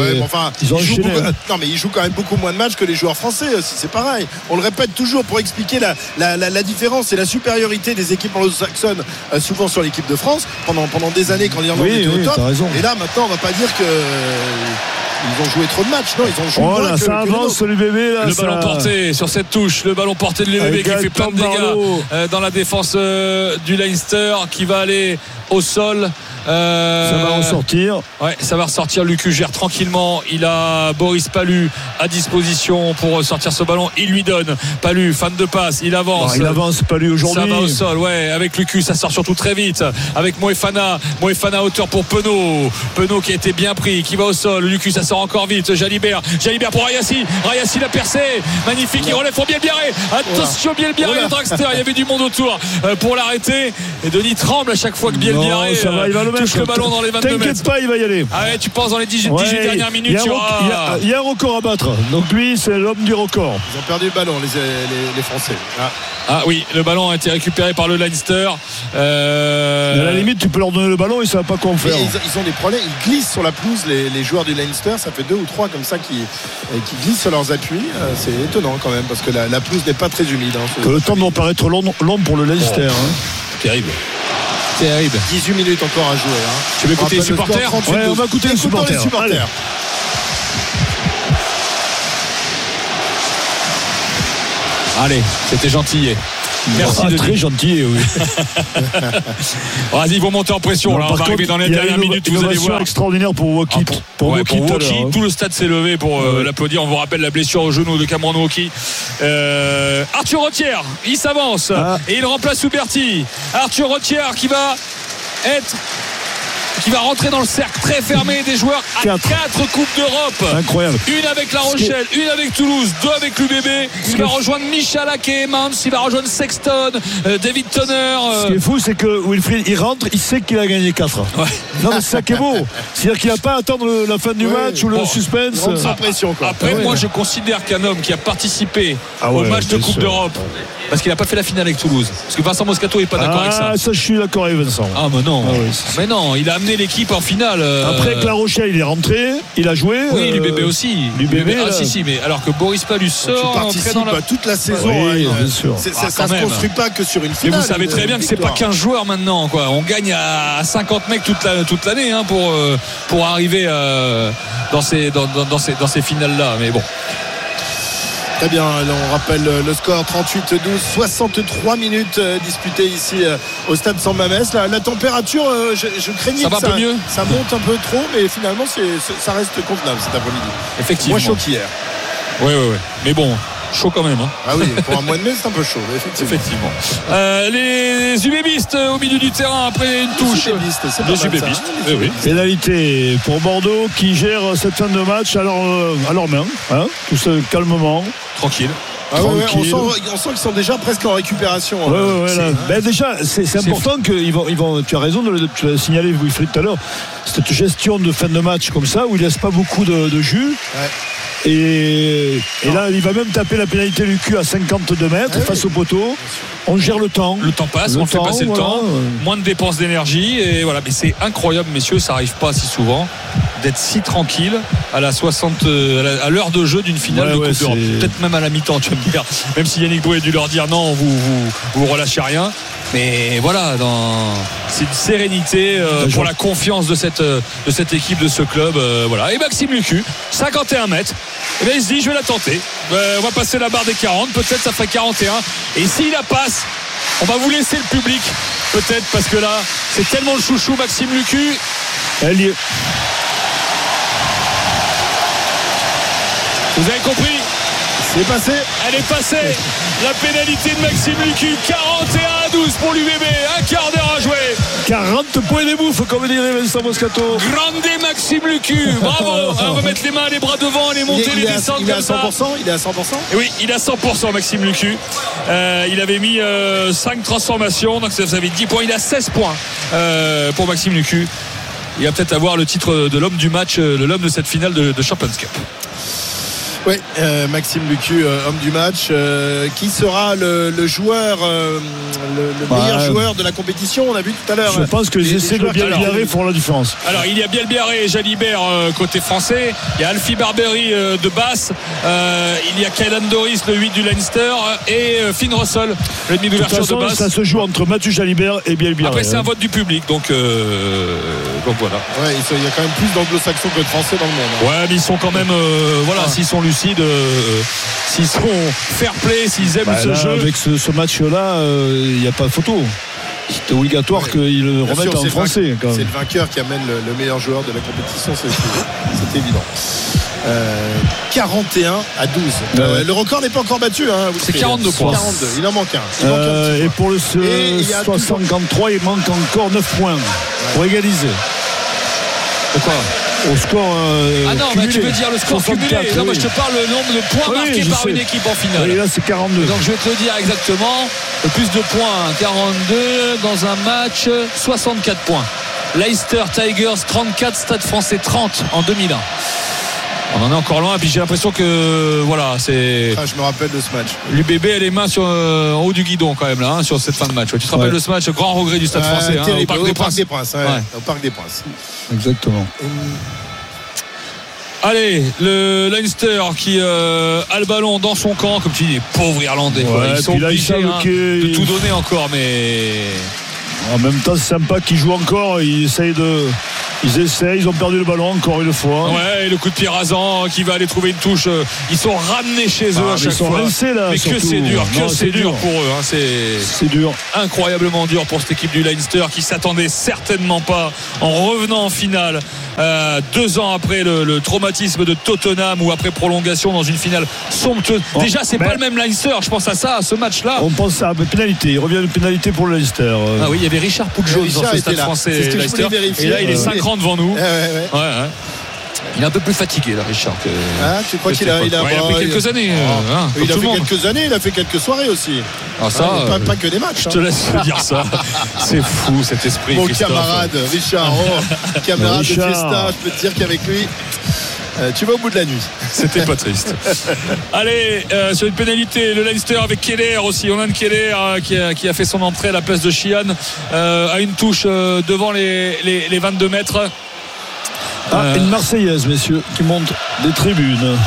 ils jouent quand même beaucoup moins de matchs que les joueurs français aussi, c'est pareil. On le répète toujours pour expliquer la différence et la supériorité des équipes anglo-saxonnes souvent sur l'équipe de France pendant des années quand l'Irlande était au top. Et là maintenant on va pas dire que ils ont joué trop de matchs, non, ils ont joué moins ça avance l'UBB là, le ballon porté sur cette touche, le ballon porté de l'UBB qui fait plein de dégâts dans la défense du Leinster, qui va aller au sol. Ça va ressortir. Ouais, ça va ressortir. Lucu gère tranquillement. Il a Boris Palu à disposition pour sortir ce ballon. Il lui donne. Palu, fan de passe. Il avance. Il avance Palu aujourd'hui. Ça va au sol. Ouais, avec Lucu, ça sort surtout très vite. Avec Moefana hauteur pour Penaud qui a été bien pris, qui va au sol. Lucu, ça sort sort encore vite. Jalibert pour Rayassi l'a percé, magnifique, il relève pour Bielbiarré, attention Bielbiarré, le dragster, il y avait du monde autour pour l'arrêter, et Denis tremble à chaque fois que Bielbiarré touche le ballon dans les 22 mètres. T'inquiète pas, il va y aller. Ah ouais, tu penses dans les 18 dernières minutes il y a un record à battre, donc lui c'est l'homme du record. Ils ont perdu le ballon les Français. Ah oui, le ballon a été récupéré par le Leinster. À la limite, tu peux leur donner le ballon, ils ne savent pas quoi en faire. Ils ont des problèmes, ils glissent sur la pelouse, les joueurs du Leinster. Ça fait 2 ou 3 comme ça qui glissent sur leurs appuis. C'est étonnant quand même, parce que la pelouse n'est pas très humide. Que le temps doit paraître long pour le Leinster. Terrible. 18 minutes encore à jouer. Tu veux écouter les supporters? Ouais, on va écouter les supporters. Allez, c'était gentil. Merci de très gentil, oui. Vas-y, ils vont monter en pression. Là, on va arriver dans les dernières minutes. Vous allez voir. Extraordinaire pour Woki. Pour Woki, tout le stade s'est levé pour l'applaudir. On vous rappelle la blessure au genou de Cameron Woki. Arthur Rottière, il s'avance et il remplace Huberti. Arthur Rottière qui va rentrer dans le cercle très fermé des joueurs à 4 Coupes d'Europe. Incroyable. Une avec La Rochelle, une avec Toulouse, 2 avec l'UBB. Il va rejoindre Michalak et Mans, il va rejoindre Sexton, David Tonner. Ce qui est fou, c'est que Wilfried, il rentre, il sait qu'il a gagné 4. Ouais. Non, mais c'est ça qui est beau. C'est-à-dire qu'il n'a pas à attendre la fin du match ou le suspense. Sans pression, quoi. Après, moi, je considère qu'un homme qui a participé au match de Coupe d'Europe, parce qu'il n'a pas fait la finale avec Toulouse, parce que Vincent Moscato n'est pas d'accord avec ça. Ça, je suis d'accord avec Vincent. Ah, mais non. Mais non, il a amené l'équipe en finale. Après que La Rochelle, il est rentré, il a joué. Oui, l'UBB aussi. L'UBB, si, mais alors que Boris Palus sort. Tu participes à toute la saison. Oui, bien sûr. Ça ne se construit pas que sur une finale. Mais vous savez très bien que c'est pas 15 joueurs maintenant, quoi. On gagne à 50 mecs toute l'année pour arriver dans ces finales-là. Mais bon. Très bien, on rappelle le score 38-12, 63 minutes disputées ici au stade San Mamés. La température, je craignais ça va que un peu mieux. Ça monte un peu trop, mais finalement ça reste convenable cet après-midi. Effectivement. Moins chaud qu'hier. Oui. Mais bon, chaud quand même. Ah oui, pour un mois de mai, c'est un peu chaud, effectivement. Les UBBistes au milieu du terrain après une touche. Les UBBistes. Oui. Pénalité pour Bordeaux qui gère cette fin de match à leur main, tout ça calmement. Tranquille. On sent qu'ils sont déjà presque en récupération. Déjà, c'est important qu'ils vont. Tu as raison tu l'as signalé, Wilfried, tout à l'heure. Cette gestion de fin de match comme ça, où il ne laisse pas beaucoup de jus. Ouais. Et là, il va même taper la pénalité du cul à 52 mètres face au poteau. On gère le temps. Le temps passe, on fait passer le temps. Moins de dépenses d'énergie. Et voilà. Mais c'est incroyable, messieurs, ça n'arrive pas si souvent d'être si tranquille à à l'heure de jeu d'une finale de Coupe d'Europe. Peut-être même à la mi-temps, tu vas me dire. Même si Yannick Bouet a dû leur dire non, vous relâchez rien. Mais voilà, c'est une sérénité pour la confiance de cette équipe, de ce club. Voilà. Et Maxime Lucu, 51 mètres. Et bien il se dit, je vais la tenter. On va passer la barre des 40. Peut-être ça fait 41. Et s'il la passe, on va vous laisser le public. Peut-être parce que là, c'est tellement le chouchou Maxime Lucu. Elle y est. Vous avez compris? C'est passé. Elle est passée. La pénalité de Maxime Lucu, 41-12 pour l'UBB. Un quart d'heure à jouer. 40 points des bouffes, comme dirait Vincent Moscato. Grande Maxime Lucu. Bravo. On va mettre les mains, les bras devant, les montées, les descentes comme ça. Il est à 100%. Oui, il est à 100% Maxime Lucu. Il avait mis 5 transformations, donc ça fait 10 points. Il a 16 points pour Maxime Lucu. Il va peut-être avoir le titre de l'homme du match, l'homme de cette finale de Champions Cup. Oui, Maxime Lucu, homme du match, qui sera le joueur, le meilleur joueur de la compétition. On a vu tout à l'heure. Je pense que les essais de Bielbiarré font la différence. Alors il y a Bielbiaré et Jalibert côté français. Il y a Alfie Barbery de Basse. Il y a Kaylan Doris, le 8 du Leinster, et Finn Russell, le demi d'ouverture de Basse. Ça se joue entre Mathieu Jalibert et Bielbiaré. Après c'est un vote du public, donc voilà. Ouais, il y a quand même plus d'anglo-saxons que de français dans le monde. Ouais, mais ils sont quand même s'ils sont lucides, s'ils sont fair play, s'ils aiment ce jeu. Avec ce match-là, il n'y a pas de photo. C'était obligatoire qu'ils le remettent en français. C'est le vainqueur qui amène le meilleur joueur de la compétition, c'est évident. 41-12. Le record n'est pas encore battu. C'est 42 points. 42. Il en manque un. Et pour le 63, il manque encore 9 points pour égaliser. Pourquoi? Au score. Ah non, tu veux dire le score cumulé. Non, je te parle le nombre de points marqués par une équipe en finale. Et là, c'est 42. Donc je vais te le dire exactement. Le plus de points, 42 dans un match, 64 points. Leicester Tigers 34, Stade Français 30 en 2001. On en est encore loin, puis j'ai l'impression que voilà, c'est. Je me rappelle de ce match. L'UBB a les mains en haut du guidon quand même là, sur cette fin de match. Tu te rappelles de ce match, grand regret du Stade Français, au Parc des Princes. Au Parc des Princes. Exactement. Allez, le Leinster qui a le ballon dans son camp, comme tu dis, les pauvres Irlandais. Ils sont obligés de tout donner encore, mais. En même temps, c'est sympa qu'ils jouent encore. Ils essayent, ils ont perdu le ballon encore une fois. Ouais, et le coup de pied rasant qui va aller trouver une touche. Ils sont ramenés chez eux à chaque fois. Rincés, là, mais surtout. Que c'est dur pour eux. C'est dur. Incroyablement dur pour cette équipe du Leinster qui s'attendait certainement pas en revenant en finale 2 ans après le traumatisme de Tottenham ou après prolongation dans une finale somptueuse. Déjà, c'est pas le même Leinster. Je pense à ça, à ce match-là. On pense à une pénalité. Il revient de pénalité pour le Leinster. Ah oui, il y avait Richard Poudjoz dans ce Stade Français Leicester. Et là, il est 5 ans devant nous. Ouais. Il est un peu plus fatigué là, Richard. Tu crois qu'il a pris quelques années. Il a fait quelques années, il a fait quelques soirées aussi. Pas que des matchs. Je te laisse dire ça. C'est fou cet esprit. Mon camarade Richard, camarade de Fiesta, je peux te dire qu'avec lui. Tu vas au bout de la nuit. C'était pas triste. Allez, sur une pénalité, le Leinster avec Keller aussi. Onan Keller qui a fait son entrée à la place de Sheehan à une touche devant les 22 mètres. Une Marseillaise, messieurs, qui monte des tribunes.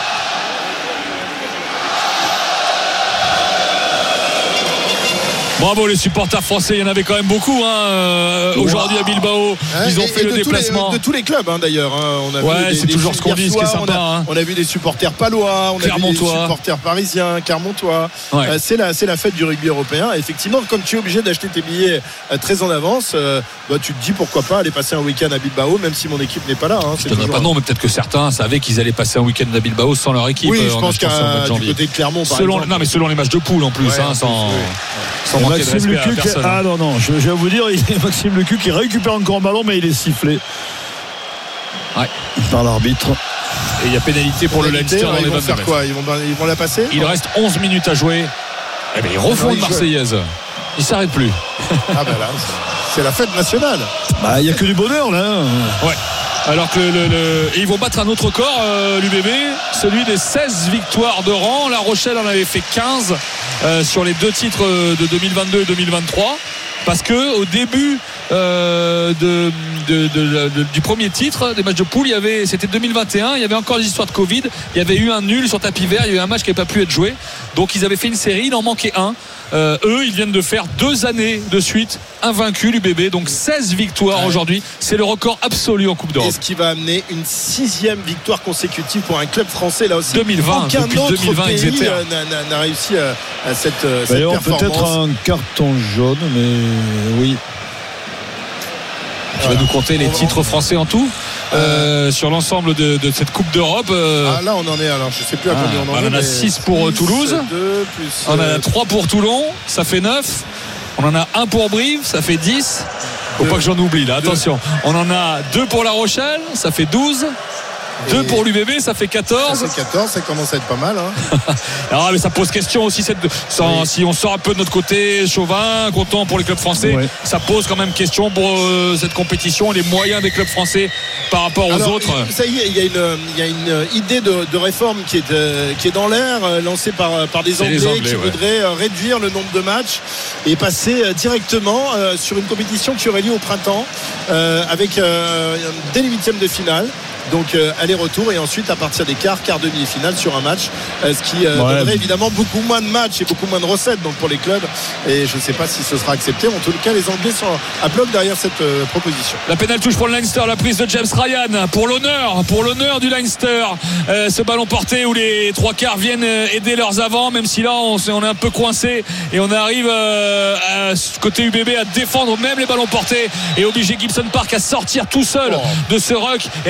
Bravo les supporters français, il y en avait quand même beaucoup aujourd'hui à Bilbao. Ils ont fait le déplacement de tous les clubs d'ailleurs. C'est toujours ce qu'on dit, ce qui est sympa. On a vu des supporters palois, on a vu des supporters parisiens, clermontois. C'est la fête du rugby européen. Effectivement, comme tu es obligé d'acheter tes billets très en avance, tu te dis pourquoi pas aller passer un week-end à Bilbao, même si mon équipe n'est pas là. Je ne donnerai pas non, mais peut-être que certains savaient qu'ils allaient passer un week-end à Bilbao sans leur équipe. Oui, je pense qu'à du côté de Clermont, par exemple. Non, mais selon les matchs de poule en plus, sans Maxime Lecuc, je vais vous dire, Maxime Lecuc qui récupère encore un ballon, mais il est sifflé par l'arbitre. Et il y a pénalité pour le Leinster dans les 22 mètres. Ils vont la passer. Il reste 11 minutes à jouer. Ils refont une Marseillaise. Ils ne s'arrêtent plus. Là, c'est la fête nationale. Il n'y a que du bonheur là. Ouais. Alors que et ils vont battre un autre record, l'UBB, celui des 16 victoires de rang. La Rochelle en avait fait 15 sur les 2 titres de 2022 et 2023. Parce que au début du premier titre des matchs de poule, c'était 2021, il y avait encore des histoires de Covid, il y avait eu un nul sur tapis vert, il y a eu un match qui n'avait pas pu être joué. Donc ils avaient fait une série, il en manquait un. Eux, ils viennent de faire 2 années de suite invaincus, l'UBB, donc 16 victoires aujourd'hui. C'est le record absolu en Coupe d'Europe. Et ce qui va amener une 6e victoire consécutive pour un club français là aussi. 2020, aucun depuis autre 2020 pays n'a réussi à cette performance. Peut-être un carton jaune, mais oui. Tu vas nous compter les titres français en tout sur l'ensemble de cette Coupe d'Europe. Là on en est, alors je sais plus à combien on en est. On en a 6 pour Toulouse, 2 plus, on en a 3 pour Toulon, ça fait 9. On en a 1 pour Brive, ça fait 10. Faut pas que j'en oublie là, attention. On en a 2 pour La Rochelle, ça fait 12. 2 pour l'UBB, ça fait 14. Ça fait 14, ça commence à être pas mal. Mais ça pose question aussi. Si on sort un peu de notre côté chauvin, content pour les clubs français, ça pose quand même question pour cette compétition, les moyens des clubs français par rapport aux autres. Ça y est, il y a une idée de réforme qui est dans l'air, lancée par des Anglais qui voudraient réduire le nombre de matchs et passer directement sur une compétition qui aurait lieu au printemps avec dès les 8e de finale. Donc aller-retour et ensuite à partir des quarts demi-finale sur un match, ce qui donnerait évidemment beaucoup moins de matchs et beaucoup moins de recettes donc pour les clubs, et je ne sais pas si ce sera accepté. En tout cas, les Anglais sont à bloc derrière cette proposition. La pénale touche pour le Leinster, la prise de James Ryan pour l'honneur du Leinster, ce ballon porté où les 3 quarts viennent aider leurs avants, même si là on est un peu coincé et on arrive à côté UBB à défendre même les ballons portés et obliger Gibson Park à sortir tout seul de ce ruck et à être pris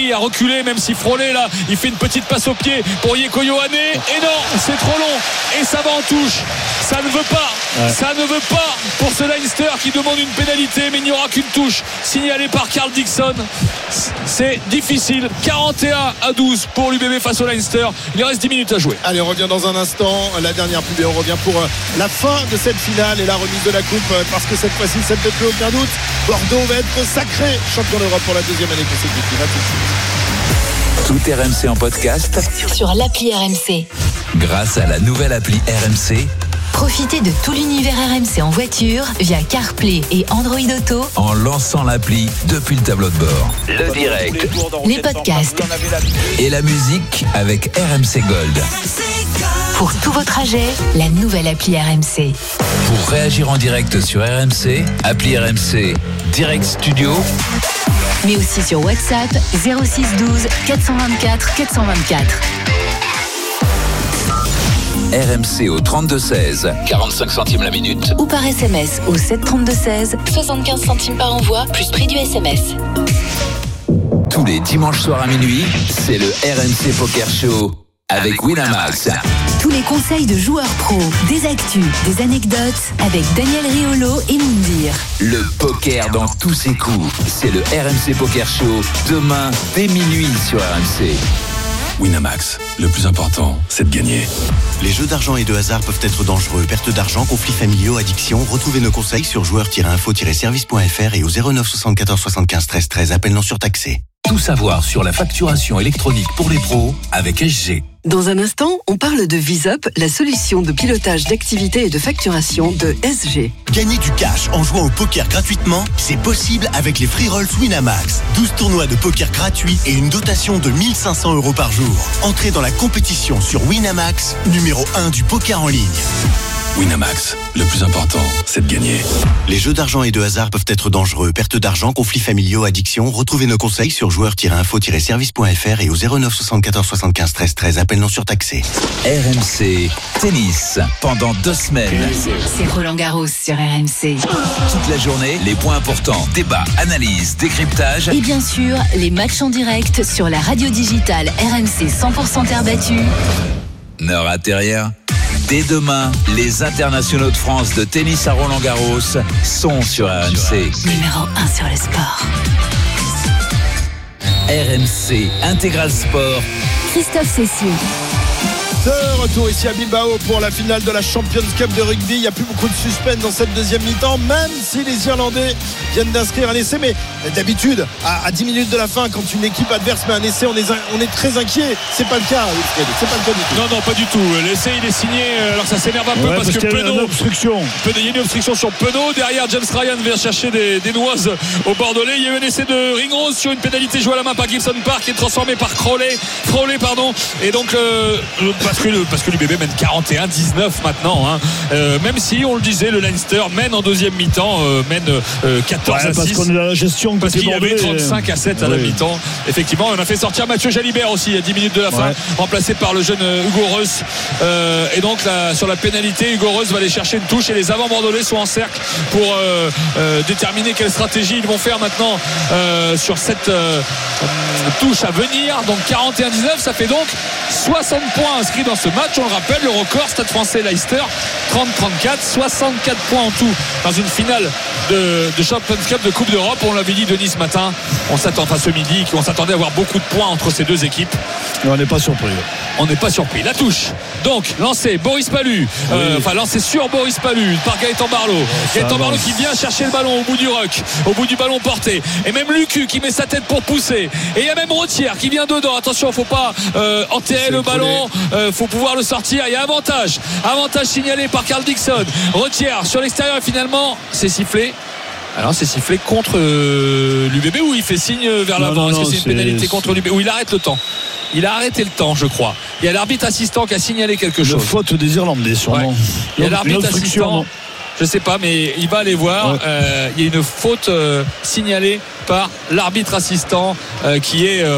Nagui a reculé, même si Frollet là il fait une petite passe au pied pour Yeko Yohane, et non, c'est trop long et ça va en touche. Ça ne veut pas pour ce Leinster qui demande une pénalité, mais il n'y aura qu'une touche signalée par Carl Dixon. C'est difficile. 41-12 pour l'UBB face au Leinster. Il reste 10 minutes à jouer. Allez, on revient dans un instant. La dernière pub, et on revient pour la fin de cette finale et la remise de la coupe, parce que cette fois-ci, ça ne fait plus aucun doute, Bordeaux va être sacré champion d'Europe pour la deuxième année consécutive. À tout de suite. Tout RMC en podcast sur l'appli RMC. Grâce à la nouvelle appli RMC. Profitez de tout l'univers RMC en voiture via CarPlay et Android Auto en lançant l'appli depuis le tableau de bord. Le direct, les podcasts et la musique avec RMC Gold. Pour tous vos trajets, la nouvelle appli RMC. Pour réagir en direct sur RMC, appli RMC Direct Studio. Mais aussi sur WhatsApp 06 12 424 424. RMC au 32-16, 45 centimes la minute. Ou par SMS au 732-16, 75 centimes par envoi, plus prix du SMS. Tous les dimanches soirs à minuit, c'est le RMC Poker Show avec Winamax. Tous les conseils de joueurs pros, des actus, des anecdotes avec Daniel Riolo et Moundir. Le poker dans tous ses coups, c'est le RMC Poker Show, demain dès minuit sur RMC. Winamax, le plus important, c'est de gagner. Les jeux d'argent et de hasard peuvent être dangereux. Perte d'argent, conflits familiaux, addiction. Retrouvez nos conseils sur joueurs-info-service.fr et au 09 74 75 13 13. Appel non surtaxé. Tout savoir sur la facturation électronique pour les pros avec SG. Dans un instant, on parle de VisUp, la solution de pilotage d'activité et de facturation de SG. Gagner du cash en jouant au poker gratuitement, c'est possible avec les Free Rolls Winamax. 12 tournois de poker gratuits et une dotation de 1 500 € par jour. Entrez dans la compétition sur Winamax, numéro 1 du poker en ligne. Winamax, le plus important, c'est de gagner. Les jeux d'argent et de hasard peuvent être dangereux. Perte d'argent, conflits familiaux, addiction. Retrouvez nos conseils sur joueurs-info-service.fr et au 09 74 75 13 13. Appel non surtaxé. RMC Tennis, pendant 2 semaines. C'est Roland Garros sur RMC. Toute la journée, les points importants, débats, analyses, décryptage. Et bien sûr, les matchs en direct sur la radio digitale RMC 100% terre battue. Ne ratez rien. Dès demain, les internationaux de France de tennis à Roland-Garros sont sur RMC. Numéro 1 sur le sport. RMC Intégral Sport. Christophe Cessieux. De retour ici à Bilbao pour la finale de la Champions Cup de rugby. Il n'y a plus beaucoup de suspense dans cette deuxième mi-temps, même si les Irlandais viennent d'inscrire un essai. Mais d'habitude, à 10 minutes de la fin, quand une équipe adverse met un essai, on est très inquiet. C'est pas le cas. C'est pas le cas du tout. Non, pas du tout. L'essai, il est signé. Alors ça s'énerve un peu parce que Penaud. Il y a une obstruction sur Penaud. Derrière, James Ryan vient chercher des noises au Bordelais. Il y a eu un essai de Ringrose sur une pénalité jouée à la main par Gibson Park qui est transformé par Froley. Et donc, parce que l'UBB mène 41-19 maintenant, hein. Même si on le disait, le Leinster mène en deuxième mi-temps, mène 14-6 parce qu'on est à la gestion, parce qu'il y avait 35-7 à la mi-temps. Effectivement, on a fait sortir Mathieu Jalibert aussi à 10 minutes de la fin, remplacé par le jeune Hugo Reus, et donc sur la pénalité, Hugo Reus va aller chercher une touche et les avants bordelais sont en cercle pour déterminer quelle stratégie ils vont faire maintenant sur cette touche à venir. Donc 41-19, ça fait donc 60 points inscrits dans ce match. On le rappelle, le record Stade Français Leicester 30-34, 64 points en tout dans une finale de Champions Cup de Coupe d'Europe. On l'avait dit Denis ce matin, on s'attendait à avoir beaucoup de points entre ces deux équipes. Et on n'est pas surpris. La touche donc lancé Boris Pallu, lancé sur Boris Pallu par Gaëtan Barlow. Gaëtan Barlow qui vient chercher le ballon au bout du ruck, au bout du ballon porté, et même Lucu qui met sa tête pour pousser, et il y a même Rottière qui vient dedans. Attention, faut pas enterrer le ballon, faut pouvoir le sortir. Il y a avantage signalé par Carl Dixon. Rottière sur l'extérieur et finalement c'est sifflé. Alors c'est sifflé contre l'UBB ou il fait signe vers l'avant? Est-ce que c'est une pénalité contre l'UBB ou il arrête le temps? Il a arrêté le temps, je crois. Il y a l'arbitre assistant qui a signalé quelque chose. Une faute des Irlandais, sûrement. Il y a l'arbitre assistant. Je sais pas, mais il va aller voir. Il y a une faute signalée par l'arbitre assistant qui est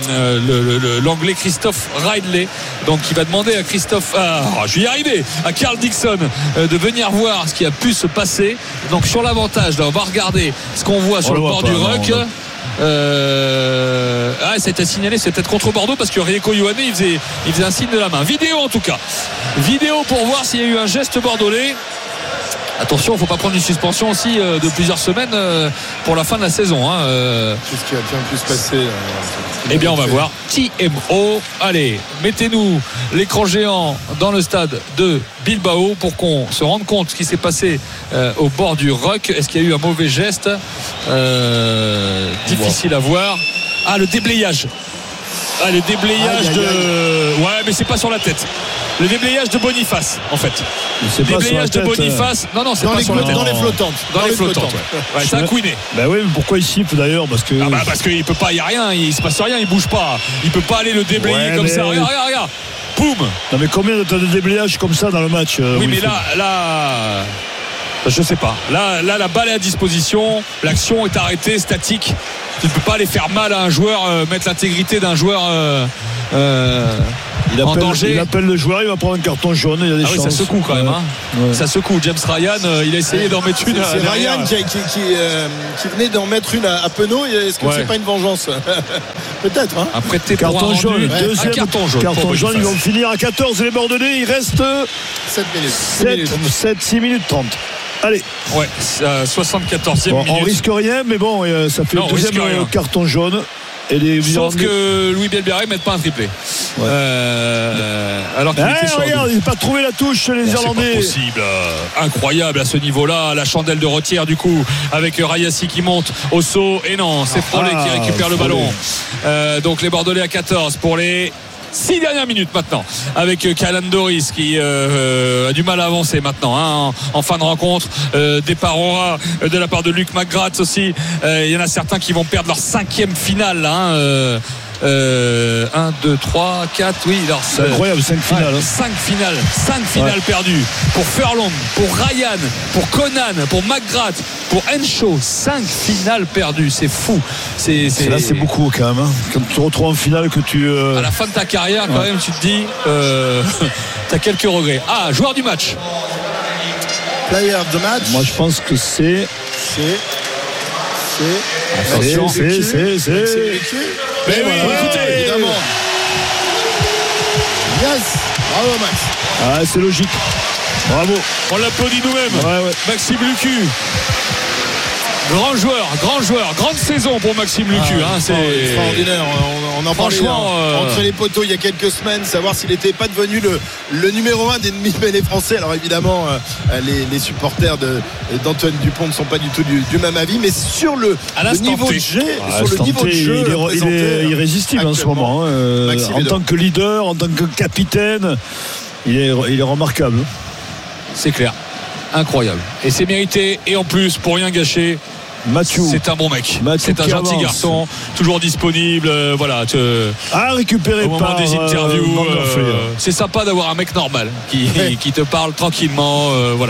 l'anglais Christophe Ridley. Donc il va demander à je vais y arriver, à Carl Dixon de venir voir ce qui a pu se passer. Donc sur l'avantage, là, on va regarder ce qu'on voit sur le bord du ruck. ça a été signalé, c'est peut-être contre Bordeaux parce que Rieko Ioane il faisait un signe de la main. Vidéo en tout cas. Vidéo pour voir s'il y a eu un geste bordelais. Attention, il ne faut pas prendre une suspension aussi de plusieurs semaines pour la fin de la saison. Qu'est-ce qui a bien pu se passer Eh bien, on va voir. TMO. Allez, mettez-nous l'écran géant dans le stade de Bilbao pour qu'on se rende compte ce qui s'est passé au bord du Rock. Est-ce qu'il y a eu un mauvais geste difficile à voir. Ah, le déblayage. Ah, le déblayage Ouais, mais c'est pas sur la tête. Le déblayage de Boniface, en fait. Le déblayage de Boniface. Non, c'est pas sur la tête. Dans les flottantes. Dans les flottantes. Ouais, c'est un couiné. Ben oui, mais pourquoi il siffle d'ailleurs? Parce qu'il peut pas, il y a rien, il se passe rien, il bouge pas. Il peut pas aller le déblayer comme ça. Regarde. Boum. Non, mais combien de déblayages comme ça dans le match? Oui, mais là. Je sais pas. Là, la balle est à disposition. L'action est arrêtée, statique. Tu ne peux pas aller faire mal à un joueur, mettre l'intégrité d'un joueur en danger. Il appelle le joueur, il va prendre un carton jaune. Il y a des chances. Ça secoue quand même. Ça secoue. James Ryan, il a essayé d'en mettre une. C'est Ryan qui venait d'en mettre une à Penaud. Est-ce que c'est pas une vengeance? Peut-être. Après, carton jaune. Deuxième carton jaune. Carton jaune. Ils vont finir à 14 les Bordelais. Il reste 6 minutes 30. Allez. Ouais, 74e minute. On risque rien, mais bon, ça fait le deuxième carton jaune. Sauf que Louis Bielbiarré ne met pas un triplé. Alors qu'il était sur regarde, il n'a pas trouvé la touche chez les Irlandais. C'est pas possible. Incroyable à ce niveau-là. La chandelle de Retière du coup avec Rayassi qui monte au saut. Et non, c'est Frollet qui récupère le ballon. Donc les Bordelais à 14 pour les 6 dernières minutes maintenant avec Kalan Doris qui a du mal à avancer maintenant en fin de rencontre. Départ aura de la part de Luc McGrath aussi. Il y en a certains qui vont perdre leur 5e finale 1, 2, 3, 4, oui. C'est incroyable, 5 finales. 5 finales perdues pour Furlong, pour Ryan, pour Conan, pour McGrath, pour Henshaw. 5 finales perdues, c'est fou. Là, c'est beaucoup quand même. Quand tu te retrouves en finale, que tu. À la fin de ta carrière, quand même, tu te dis, t'as quelques regrets. Ah, joueur du match. Player of the match. Moi, je pense que c'est. Attention, Mais voilà, écoutez, évidemment. Yes, bravo Max. C'est logique. Bravo. On l'applaudit nous-mêmes. Maxime Lucu. Grand joueur, grande saison pour Maxime Lucu. C'est extraordinaire. On en parlait entre les poteaux il y a quelques semaines, savoir s'il n'était pas devenu le numéro 1 des demi-mêlés français. Alors évidemment, les supporters d'Antoine Dupont ne sont pas du tout du même avis, mais sur le niveau de jeu, il est irrésistible en ce moment. En tant que leader, en tant que capitaine, il est remarquable. C'est clair. Incroyable. Et c'est mérité. Et en plus, pour rien gâcher, Mathieu, c'est un bon mec. C'est un gentil garçon, toujours disponible. Récupéré au moment par des interviews. C'est sympa d'avoir un mec normal qui te parle tranquillement.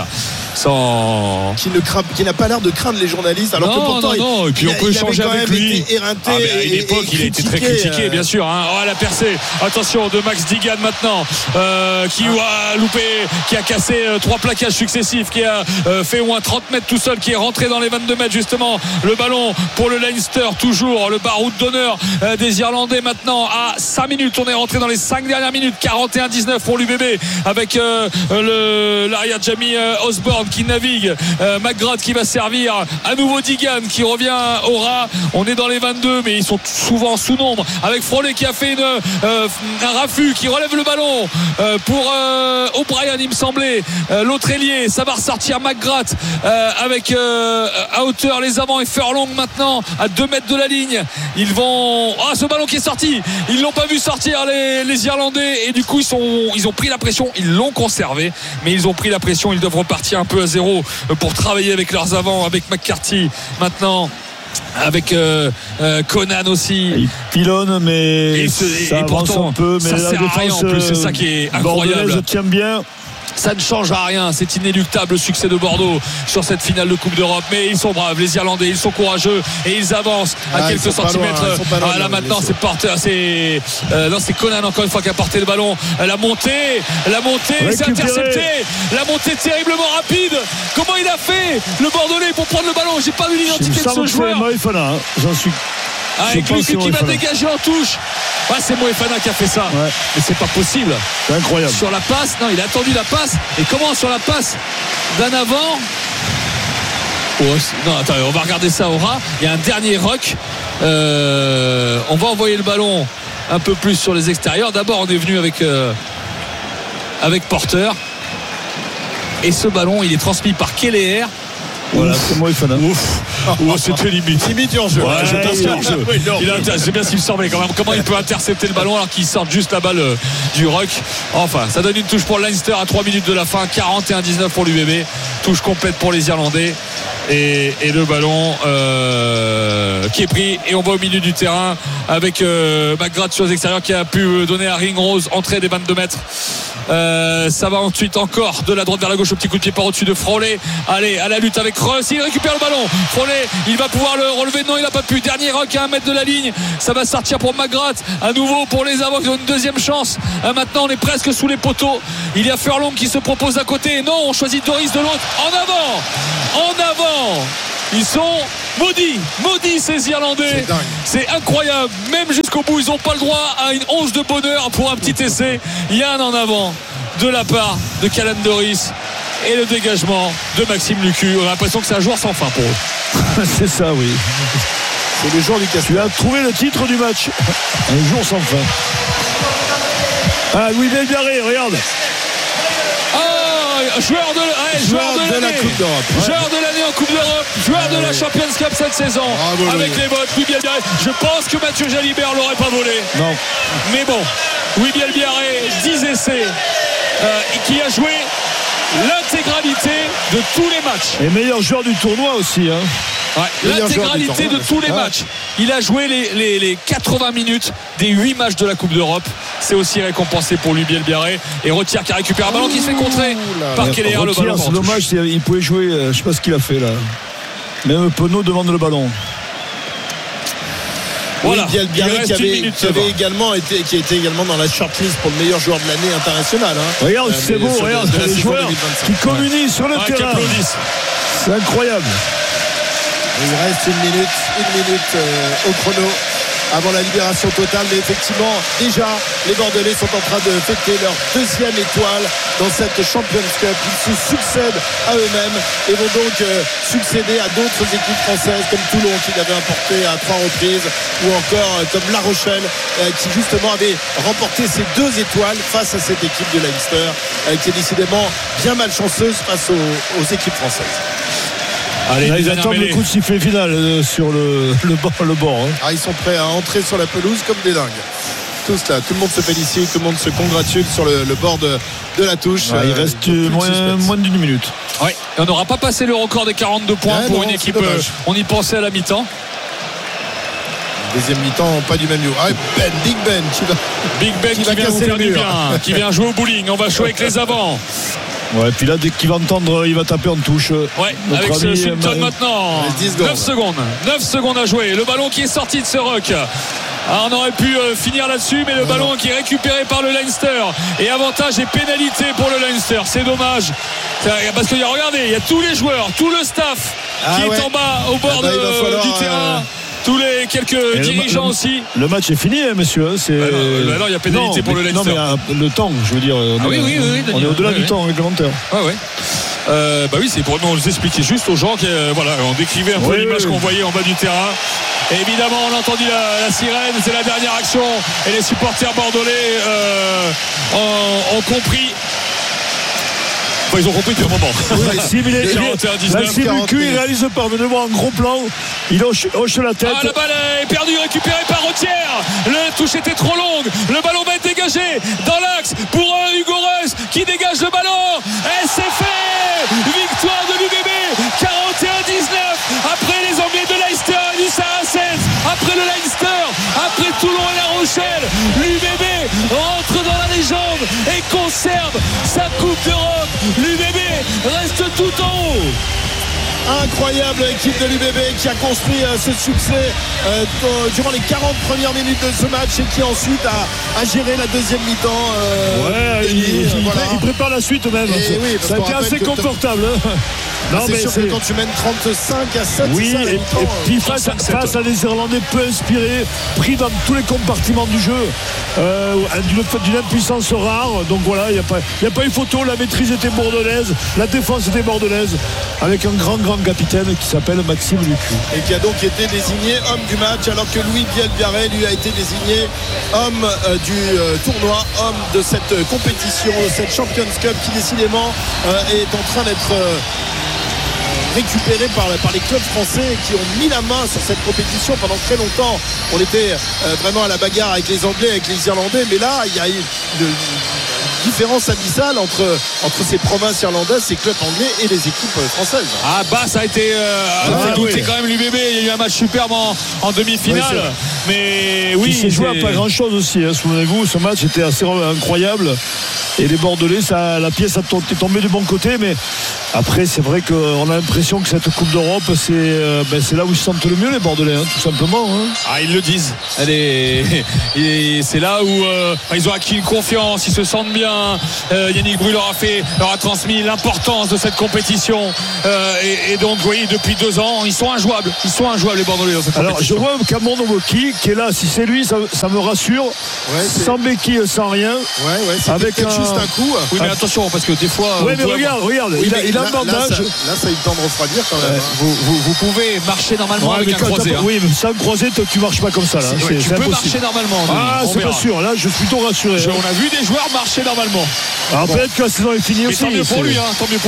Qui n'a pas l'air de craindre les journalistes. Alors que pourtant, et puis on peut échanger avec lui. Éreinté à une époque, il a été très critiqué, bien sûr. La percée. Attention de Max Digan maintenant, qui a loupé, qui a cassé 3 plaquages successifs, qui a fait au moins 30 mètres tout seul, qui est rentré dans les 22 mètres justement. Le ballon pour le Leinster, toujours le baroud d'honneur des Irlandais maintenant à 5 minutes. On est rentré dans les 5 dernières minutes. 41-19 pour l'UBB avec l'arrière Jamie Osborne qui navigue. McGrath qui va servir à nouveau Digan qui revient au ras. On est dans les 22, mais ils sont souvent sous nombre avec Frollet qui a fait un raffut, qui relève le ballon pour O'Brien, il me semblait. L'autre ailier, ça va ressortir McGrath avec à hauteur les avants et Furlong maintenant à 2 mètres de la ligne. Ils vont. Ce ballon qui est sorti, ils l'ont pas vu sortir les Irlandais, et du coup ils ont pris la pression, ils l'ont conservé, mais ils ont pris la pression. Ils doivent repartir un peu à zéro pour travailler avec leurs avants, avec McCarthy maintenant, avec Conan aussi. Il pilonne, mais ça avance pourtant, un peu, mais ça la sert à rien en plus. C'est ça qui est incroyable. Je tiens bien. Ça ne change à rien, c'est inéluctable le succès de Bordeaux sur cette finale de Coupe d'Europe, mais ils sont braves, les Irlandais, ils sont courageux et ils avancent à quelques centimètres. Là maintenant c'est porteur, c'est Conan encore une fois qui a porté le ballon. La montée, c'est intercepté, la montée terriblement rapide. Comment il a fait le Bordelais pour prendre le ballon? J'ai pas vu l'identité de ce joueur. J'en suis Avec Lucu qui va dégager en touche. C'est Moefana qui a fait ça. Mais c'est pas possible. C'est incroyable. Sur la passe, non, il a attendu la passe. Et comment sur la passe d'un avant? Non, attends, on va regarder ça au ras. Il y a un dernier ruck. On va envoyer le ballon un peu plus sur les extérieurs. D'abord, on est venu avec Porter. Et ce ballon, il est transmis par Keller. Voilà, c'est Moefana. C'était limite. Limite hors jeu. Je pense qu'il c'est bien ce qu'il me semblait quand même. Comment il peut intercepter le ballon alors qu'il sort juste la balle du ruck. Enfin, ça donne une touche pour Leinster à 3 minutes de la fin. 41-19 pour l'UBB. Touche complète pour les Irlandais. Et le ballon qui est pris. Et on va au milieu du terrain avec McGrath sur les extérieurs qui a pu donner à Ringrose entrée des 22 mètres. Ça va ensuite encore de la droite vers la gauche, au petit coup de pied par au-dessus de Froley. Allez, à la lutte avec Russ, il récupère le ballon. Froley, il va pouvoir le relever. Non, il n'a pas pu. Dernier rock à 1 mètre de la ligne. Ça va sortir pour McGrath. À nouveau pour les avants qui ont une deuxième chance. Maintenant, on est presque sous les poteaux. Il y a Furlong qui se propose à côté. Non, on choisit Doris de l'autre. En avant. Ils sont maudits ces Irlandais. C'est incroyable. Même jusqu'au bout, ils n'ont pas le droit à une once de bonheur pour un petit essai. Il y a un en avant de la part de Callan Doris. Et le dégagement de Maxime Lucu. On a l'impression que c'est un joueur sans fin pour eux. C'est ça, oui. C'est le jour du casse. Tu as trouvé le titre du match. Un jour sans fin. Louis Belgaré, regarde. Joueur de la Coupe d'Europe. Joueur de l'année en Coupe d'Europe. Joueur de la Champions Cup cette saison. Avec les votes. Louis Bielbiarré. Je pense que Mathieu Jalibert l'aurait pas volé. Non. Mais bon, Louis Bielbiarré, 10 essais, qui a joué l'intégralité de tous les matchs. Et meilleur joueur du tournoi aussi. L'intégralité de tous les matchs. Il a joué les 80 minutes des 8 matchs de la Coupe d'Europe. C'est aussi récompensé pour lui Bielbiarré. Et Retière qui récupère un ballon qui se fait contrer par Keller. Le ballon. C'est dommage, il pouvait jouer. Je ne sais pas ce qu'il a fait là. Même Penaud demande le ballon. Voilà. Bielbiarré qui était également dans la shortlist pour le meilleur joueur de l'année international. Regarde, c'est beau, regarde les joueurs qui communient sur le terrain. C'est incroyable. Il reste une minute au chrono avant la libération totale, mais effectivement déjà les Bordelais sont en train de fêter leur deuxième étoile dans cette Champions Cup. Ils se succèdent à eux-mêmes et vont donc succéder à d'autres équipes françaises comme Toulon qui l'avait emporté à 3 reprises, ou encore comme La Rochelle qui justement avait remporté ses 2 étoiles face à cette équipe de Leinster qui est décidément bien malchanceuse face aux équipes françaises. Allez, ils attendent le coup de sifflet final sur le bord. Ils sont prêts à entrer sur la pelouse comme des dingues. Tous là, tout le monde se félicite, tout le monde se congratule sur le bord de la touche. Il reste moins d'une minute. Oui, on n'aura pas passé le record des 42 points pour une équipe. On y pensait à la mi-temps. Deuxième mi-temps, pas du même niveau. Big Ben qui vient casser le mur, qui vient jouer au bowling. On va jouer avec les avants. Ouais, puis là, dès qu'il va entendre, il va taper en touche. Ouais, avec ce Swinton maintenant. 9 secondes à jouer. Le ballon qui est sorti de ce ruck. On aurait pu finir là-dessus, mais le ballon qui est récupéré par le Leinster. Et avantage et pénalité pour le Leinster. C'est dommage. Parce que regardez, il y a tous les joueurs, tout le staff qui est en bas au bord du terrain. Tous les quelques dirigeants aussi. Le match est fini, monsieur. Alors il y a pénalité pour le Leinster. Non, mais le temps, je veux dire. On est au-delà du temps réglementaire. Oui, c'est pour nous expliquer juste aux gens on décrivait un peu l'image qu'on voyait en bas du terrain. Et évidemment, on a entendu la sirène, c'est la dernière action. Et les supporters bordelais ont compris. Ils ont compris depuis un moment. Maxime Lucu, il réalise pas. Venez voir un gros plan. Il hoche la tête. La balle est perdue, récupérée par Retière. Le touche était trop longue. Le ballon va être dégagé dans l'axe pour Hugo Reus qui dégage le ballon. Et c'est fait. Victoire de l'UBB. 41-19. Après les Anglais de Leicester et du Saracens. Après le Leinster. Après Toulon et La Rochelle. L'UBB rentre dans la légende et conserve sa Coupe d'Europe. L'UBB reste tout en haut. Incroyable équipe de l'UBB qui a construit ce succès durant les 40 premières minutes de ce match et qui ensuite a géré la deuxième mi-temps. Il prépare la suite même. Oui, ça a été assez confortable. Non, c'est sûr que quand tu mènes 35 à 7, oui, et puis face à des Irlandais peu inspirés, pris dans tous les compartiments du jeu, d'une impuissance rare. Donc voilà, il n'y a pas eu photo. La maîtrise était bordelaise, la défense était bordelaise, avec un grand capitaine qui s'appelle Maxime Lucu. Et qui a donc été désigné homme du match, alors que Louis Bielbiarré lui a été désigné homme du tournoi, homme de cette compétition, cette Champions Cup qui décidément est en train d'être récupéré par les clubs français qui ont mis la main sur cette compétition pendant très longtemps. On était vraiment à la bagarre avec les Anglais, avec les Irlandais, mais là il y a eu une différence abyssale entre ces provinces irlandaises, ces clubs anglais et les équipes françaises. Ça a été douté quand même l'UBB. Il y a eu un match superbe en demi-finale, mais oui, il s'est joué à pas grand chose aussi, souvenez-vous, ce match était assez incroyable et les Bordelais, la pièce est tombée du bon côté, mais après c'est vrai qu'on a l'impression que cette Coupe d'Europe c'est là où ils se sentent le mieux, les Bordelais, tout simplement. Ils le disent. C'est là où ils ont acquis une confiance, ils se sentent bien. Yannick Bru leur a transmis l'importance de cette compétition, et donc oui, depuis 2 ans ils sont injouables les Bordelais dans cette compétition. Alors je vois Cameron Owoki qui est là, si c'est lui ça me rassure, sans béquille, sans rien, avec juste un coup. Oui, mais attention, parce que des fois mais regarde, il a un bandage. Là ça a eu le temps de refroidir quand même. Vous pouvez marcher normalement avec un croisé. Oui, mais sans croisé tu marches pas comme ça là. Tu peux marcher normalement. C'est pas sûr, là je suis plutôt rassuré. On a vu des joueurs marcher normalement. Alors peut-être que la saison est finie aussi. Tant mieux pour lui,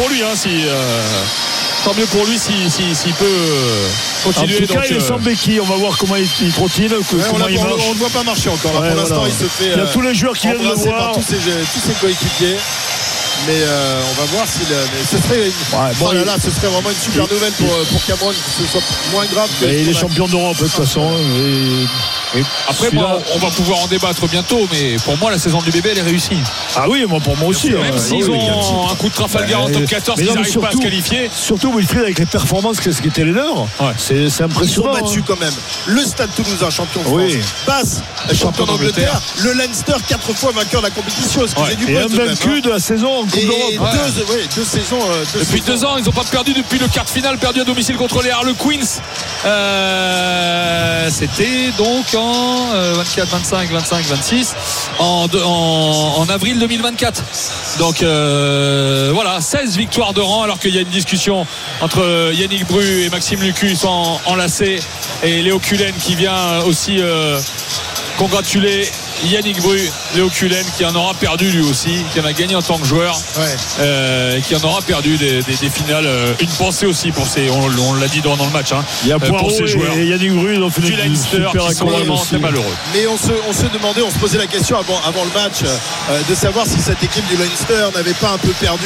tant mieux pour lui s'il peut continuer. En tout cas, il est sans béquille. On va voir comment il trottine, comment il marche. On ne voit pas marcher encore. Pour l'instant, il se fait. Il y a tous les joueurs qui viennent le voir. Par tous ses coéquipiers. Mais on va voir s'il. Ce serait ce serait vraiment une super nouvelle pour Cameron, que ce soit moins grave que. Il est champion d'Europe de toute façon. Après, on va pouvoir en débattre bientôt, mais pour moi, la saison du bébé, elle est réussie. Pour moi aussi. Même s'ils ont un coup de Trafalgar en top 14, ils n'arrivent pas à se qualifier. Surtout Wilfried, avec les performances qui étaient les leurs. C'est impressionnant. Ils ont battu quand même le Stade Toulousain, champion de France, Basse, champion d'Angleterre, le Leinster, 4 fois vainqueur de la compétition. Et invaincu de la saison en Coupe d'Europe. 2 saisons. Depuis 2 ans, ils n'ont pas perdu depuis le quart de finale, perdu à domicile contre les Harlequins. C'était donc en 24, 25, 25, 26 en avril 2024. Donc 16 victoires de rang, alors qu'il y a une discussion entre Yannick Bru et Maxime Lucu. Ils sont enlacés, et Léo Cullen qui vient aussi congratuler Yannick Bru, Léo Cullen, qui en aura perdu lui aussi, qui en a gagné en tant que joueur, qui en aura perdu des finales. Une pensée aussi pour on l'a dit dans le match, il y a pour ces joueurs et Yannick Bru, ils ont fait du Leinster qui sont vraiment très malheureux. Mais on se demandait, on se posait la question avant le match, de savoir si cette équipe du Leinster n'avait pas un peu perdu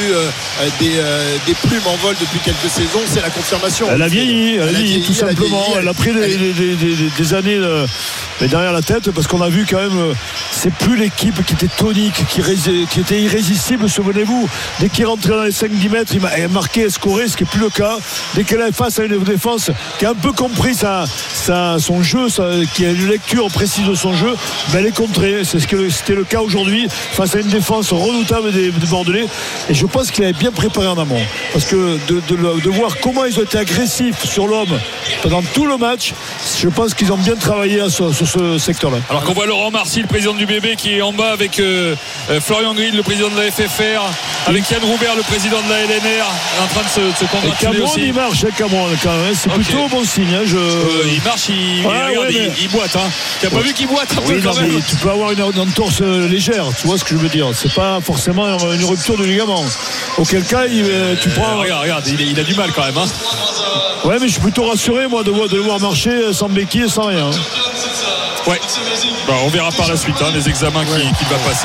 des plumes en vol depuis quelques saisons. C'est la confirmation. Elle a vieilli tout simplement. Elle a pris des années derrière la tête, parce qu'on a vu quand même, c'est plus l'équipe qui était tonique, qui était irrésistible. Souvenez-vous, dès qu'il rentrait dans les 5-10 mètres, il marquait, scorait, ce qui n'est plus le cas. Dès qu'elle est face à une défense qui a un peu compris son jeu, qui a une lecture précise de son jeu, elle est contrée. C'était le cas aujourd'hui face à une défense redoutable des Bordelais, et je pense qu'il avait bien préparé en amont, parce que de voir comment ils ont été agressifs sur l'homme pendant tout le match, je pense qu'ils ont bien travaillé sur ce secteur-là. Alors qu'on voit Laurent Marcy, le président du bébé, qui est en bas avec Florian Grill, le président de la FFR, avec Yann Roubert, le président de la LNR, en train de se congratuler Cameron, aussi. Il marche, Cameron, quand même. C'est plutôt bon signe. Il marche, il boite. Tu n'as pas vu qu'il boite un peu quand même. Tu peux avoir une entorse légère, tu vois ce que je veux dire. C'est pas forcément une rupture de ligament. Auquel cas, tu prends. Regarde, il a du mal quand même. Ouais, mais je suis plutôt rassuré, moi, de le voir marcher sans béquille et sans rien. Ouais. On verra par la suite les examens qu'il va passer.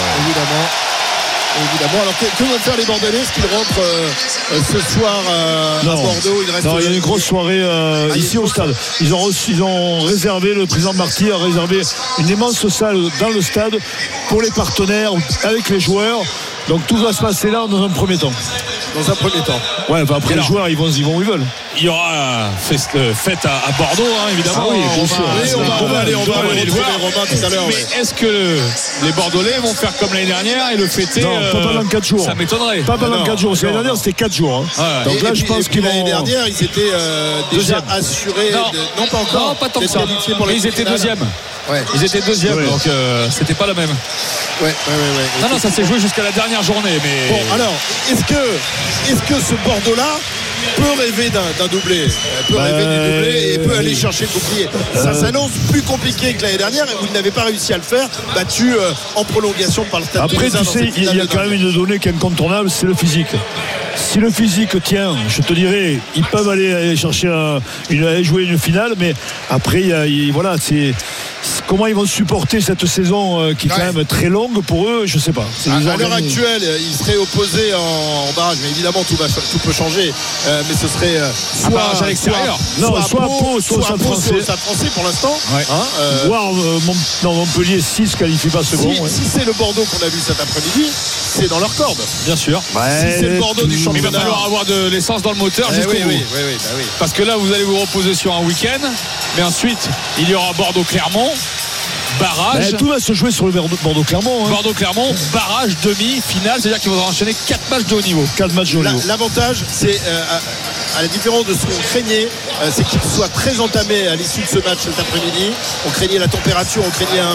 Évidemment. Alors que vont faire les Bordelais? Est-ce qu'ils rentrent ce soir à Bordeaux? Il y a une grosse soirée ici au stade. Ils ont réservé, le président Marty a réservé une immense salle dans le stade pour les partenaires, avec les joueurs. Donc tout va se passer là dans un premier temps. dans un premier temps. Ouais, bah après les joueurs, ils vont où ils veulent. Il y aura fête à Bordeaux, hein, évidemment. Ah oui, bien sûr. On va aller voir Romain tout à l'heure. Mais est-ce que les Bordelais vont faire comme l'année dernière et le fêter? Non, pas pendant 4 jours. Ça m'étonnerait. Pas pendant 4 jours. L'année dernière, c'était 4 jours. Hein. Donc là, je pense que l'année dernière, ils étaient déjà assurés. Non, pas encore. Non, pas tant que ça. Mais ils étaient deuxièmes. Ouais. Ils étaient deuxièmes, donc c'était pas la même. Ouais. Non, ça s'est joué jusqu'à la dernière journée. Mais... Bon, alors, est-ce que ce Bordeaux-là peut rêver d'un doublé, rêver du doublé et peut aller chercher le bouclier? Ça s'annonce plus compliqué que l'année dernière où il n'avait pas réussi à le faire, battu en prolongation par le Stade. Après, tu sais, il y a quand même une donnée qui est incontournable, c'est le physique. Si le physique tient, je te dirais, ils peuvent aller chercher jouer une finale, mais après, voilà, c'est comment ils vont supporter cette saison qui est quand même très longue pour eux, je sais pas. À l'heure actuelle, ils seraient opposés en barrage, mais évidemment tout peut changer. Mais ce serait soit à l'extérieur, soit Pau, soit Stade Français pour l'instant. Ouais. Voire Montpellier 6 qualifie pas second. Si c'est le Bordeaux qu'on a vu cet après-midi, c'est dans leur corde. Bien sûr. Si c'est le Bordeaux du championnat, il va falloir avoir de l'essence dans le moteur jusqu'au bout. Oui. Parce que là, vous allez vous reposer sur un week-end, mais ensuite, il y aura Bordeaux-Clermont. Barrage. Tout va se jouer sur le Bordeaux-Clermont. Hein. Bordeaux-Clermont, barrage, demi-finale, c'est-à-dire qu'ils vont enchaîner 4 matchs de haut niveau. 4 matchs de haut niveau. L'avantage, c'est à la différence de ce qu'on craignait, c'est qu'il soit très entamé à l'issue de ce match cet après-midi. On craignait la température, on craignait un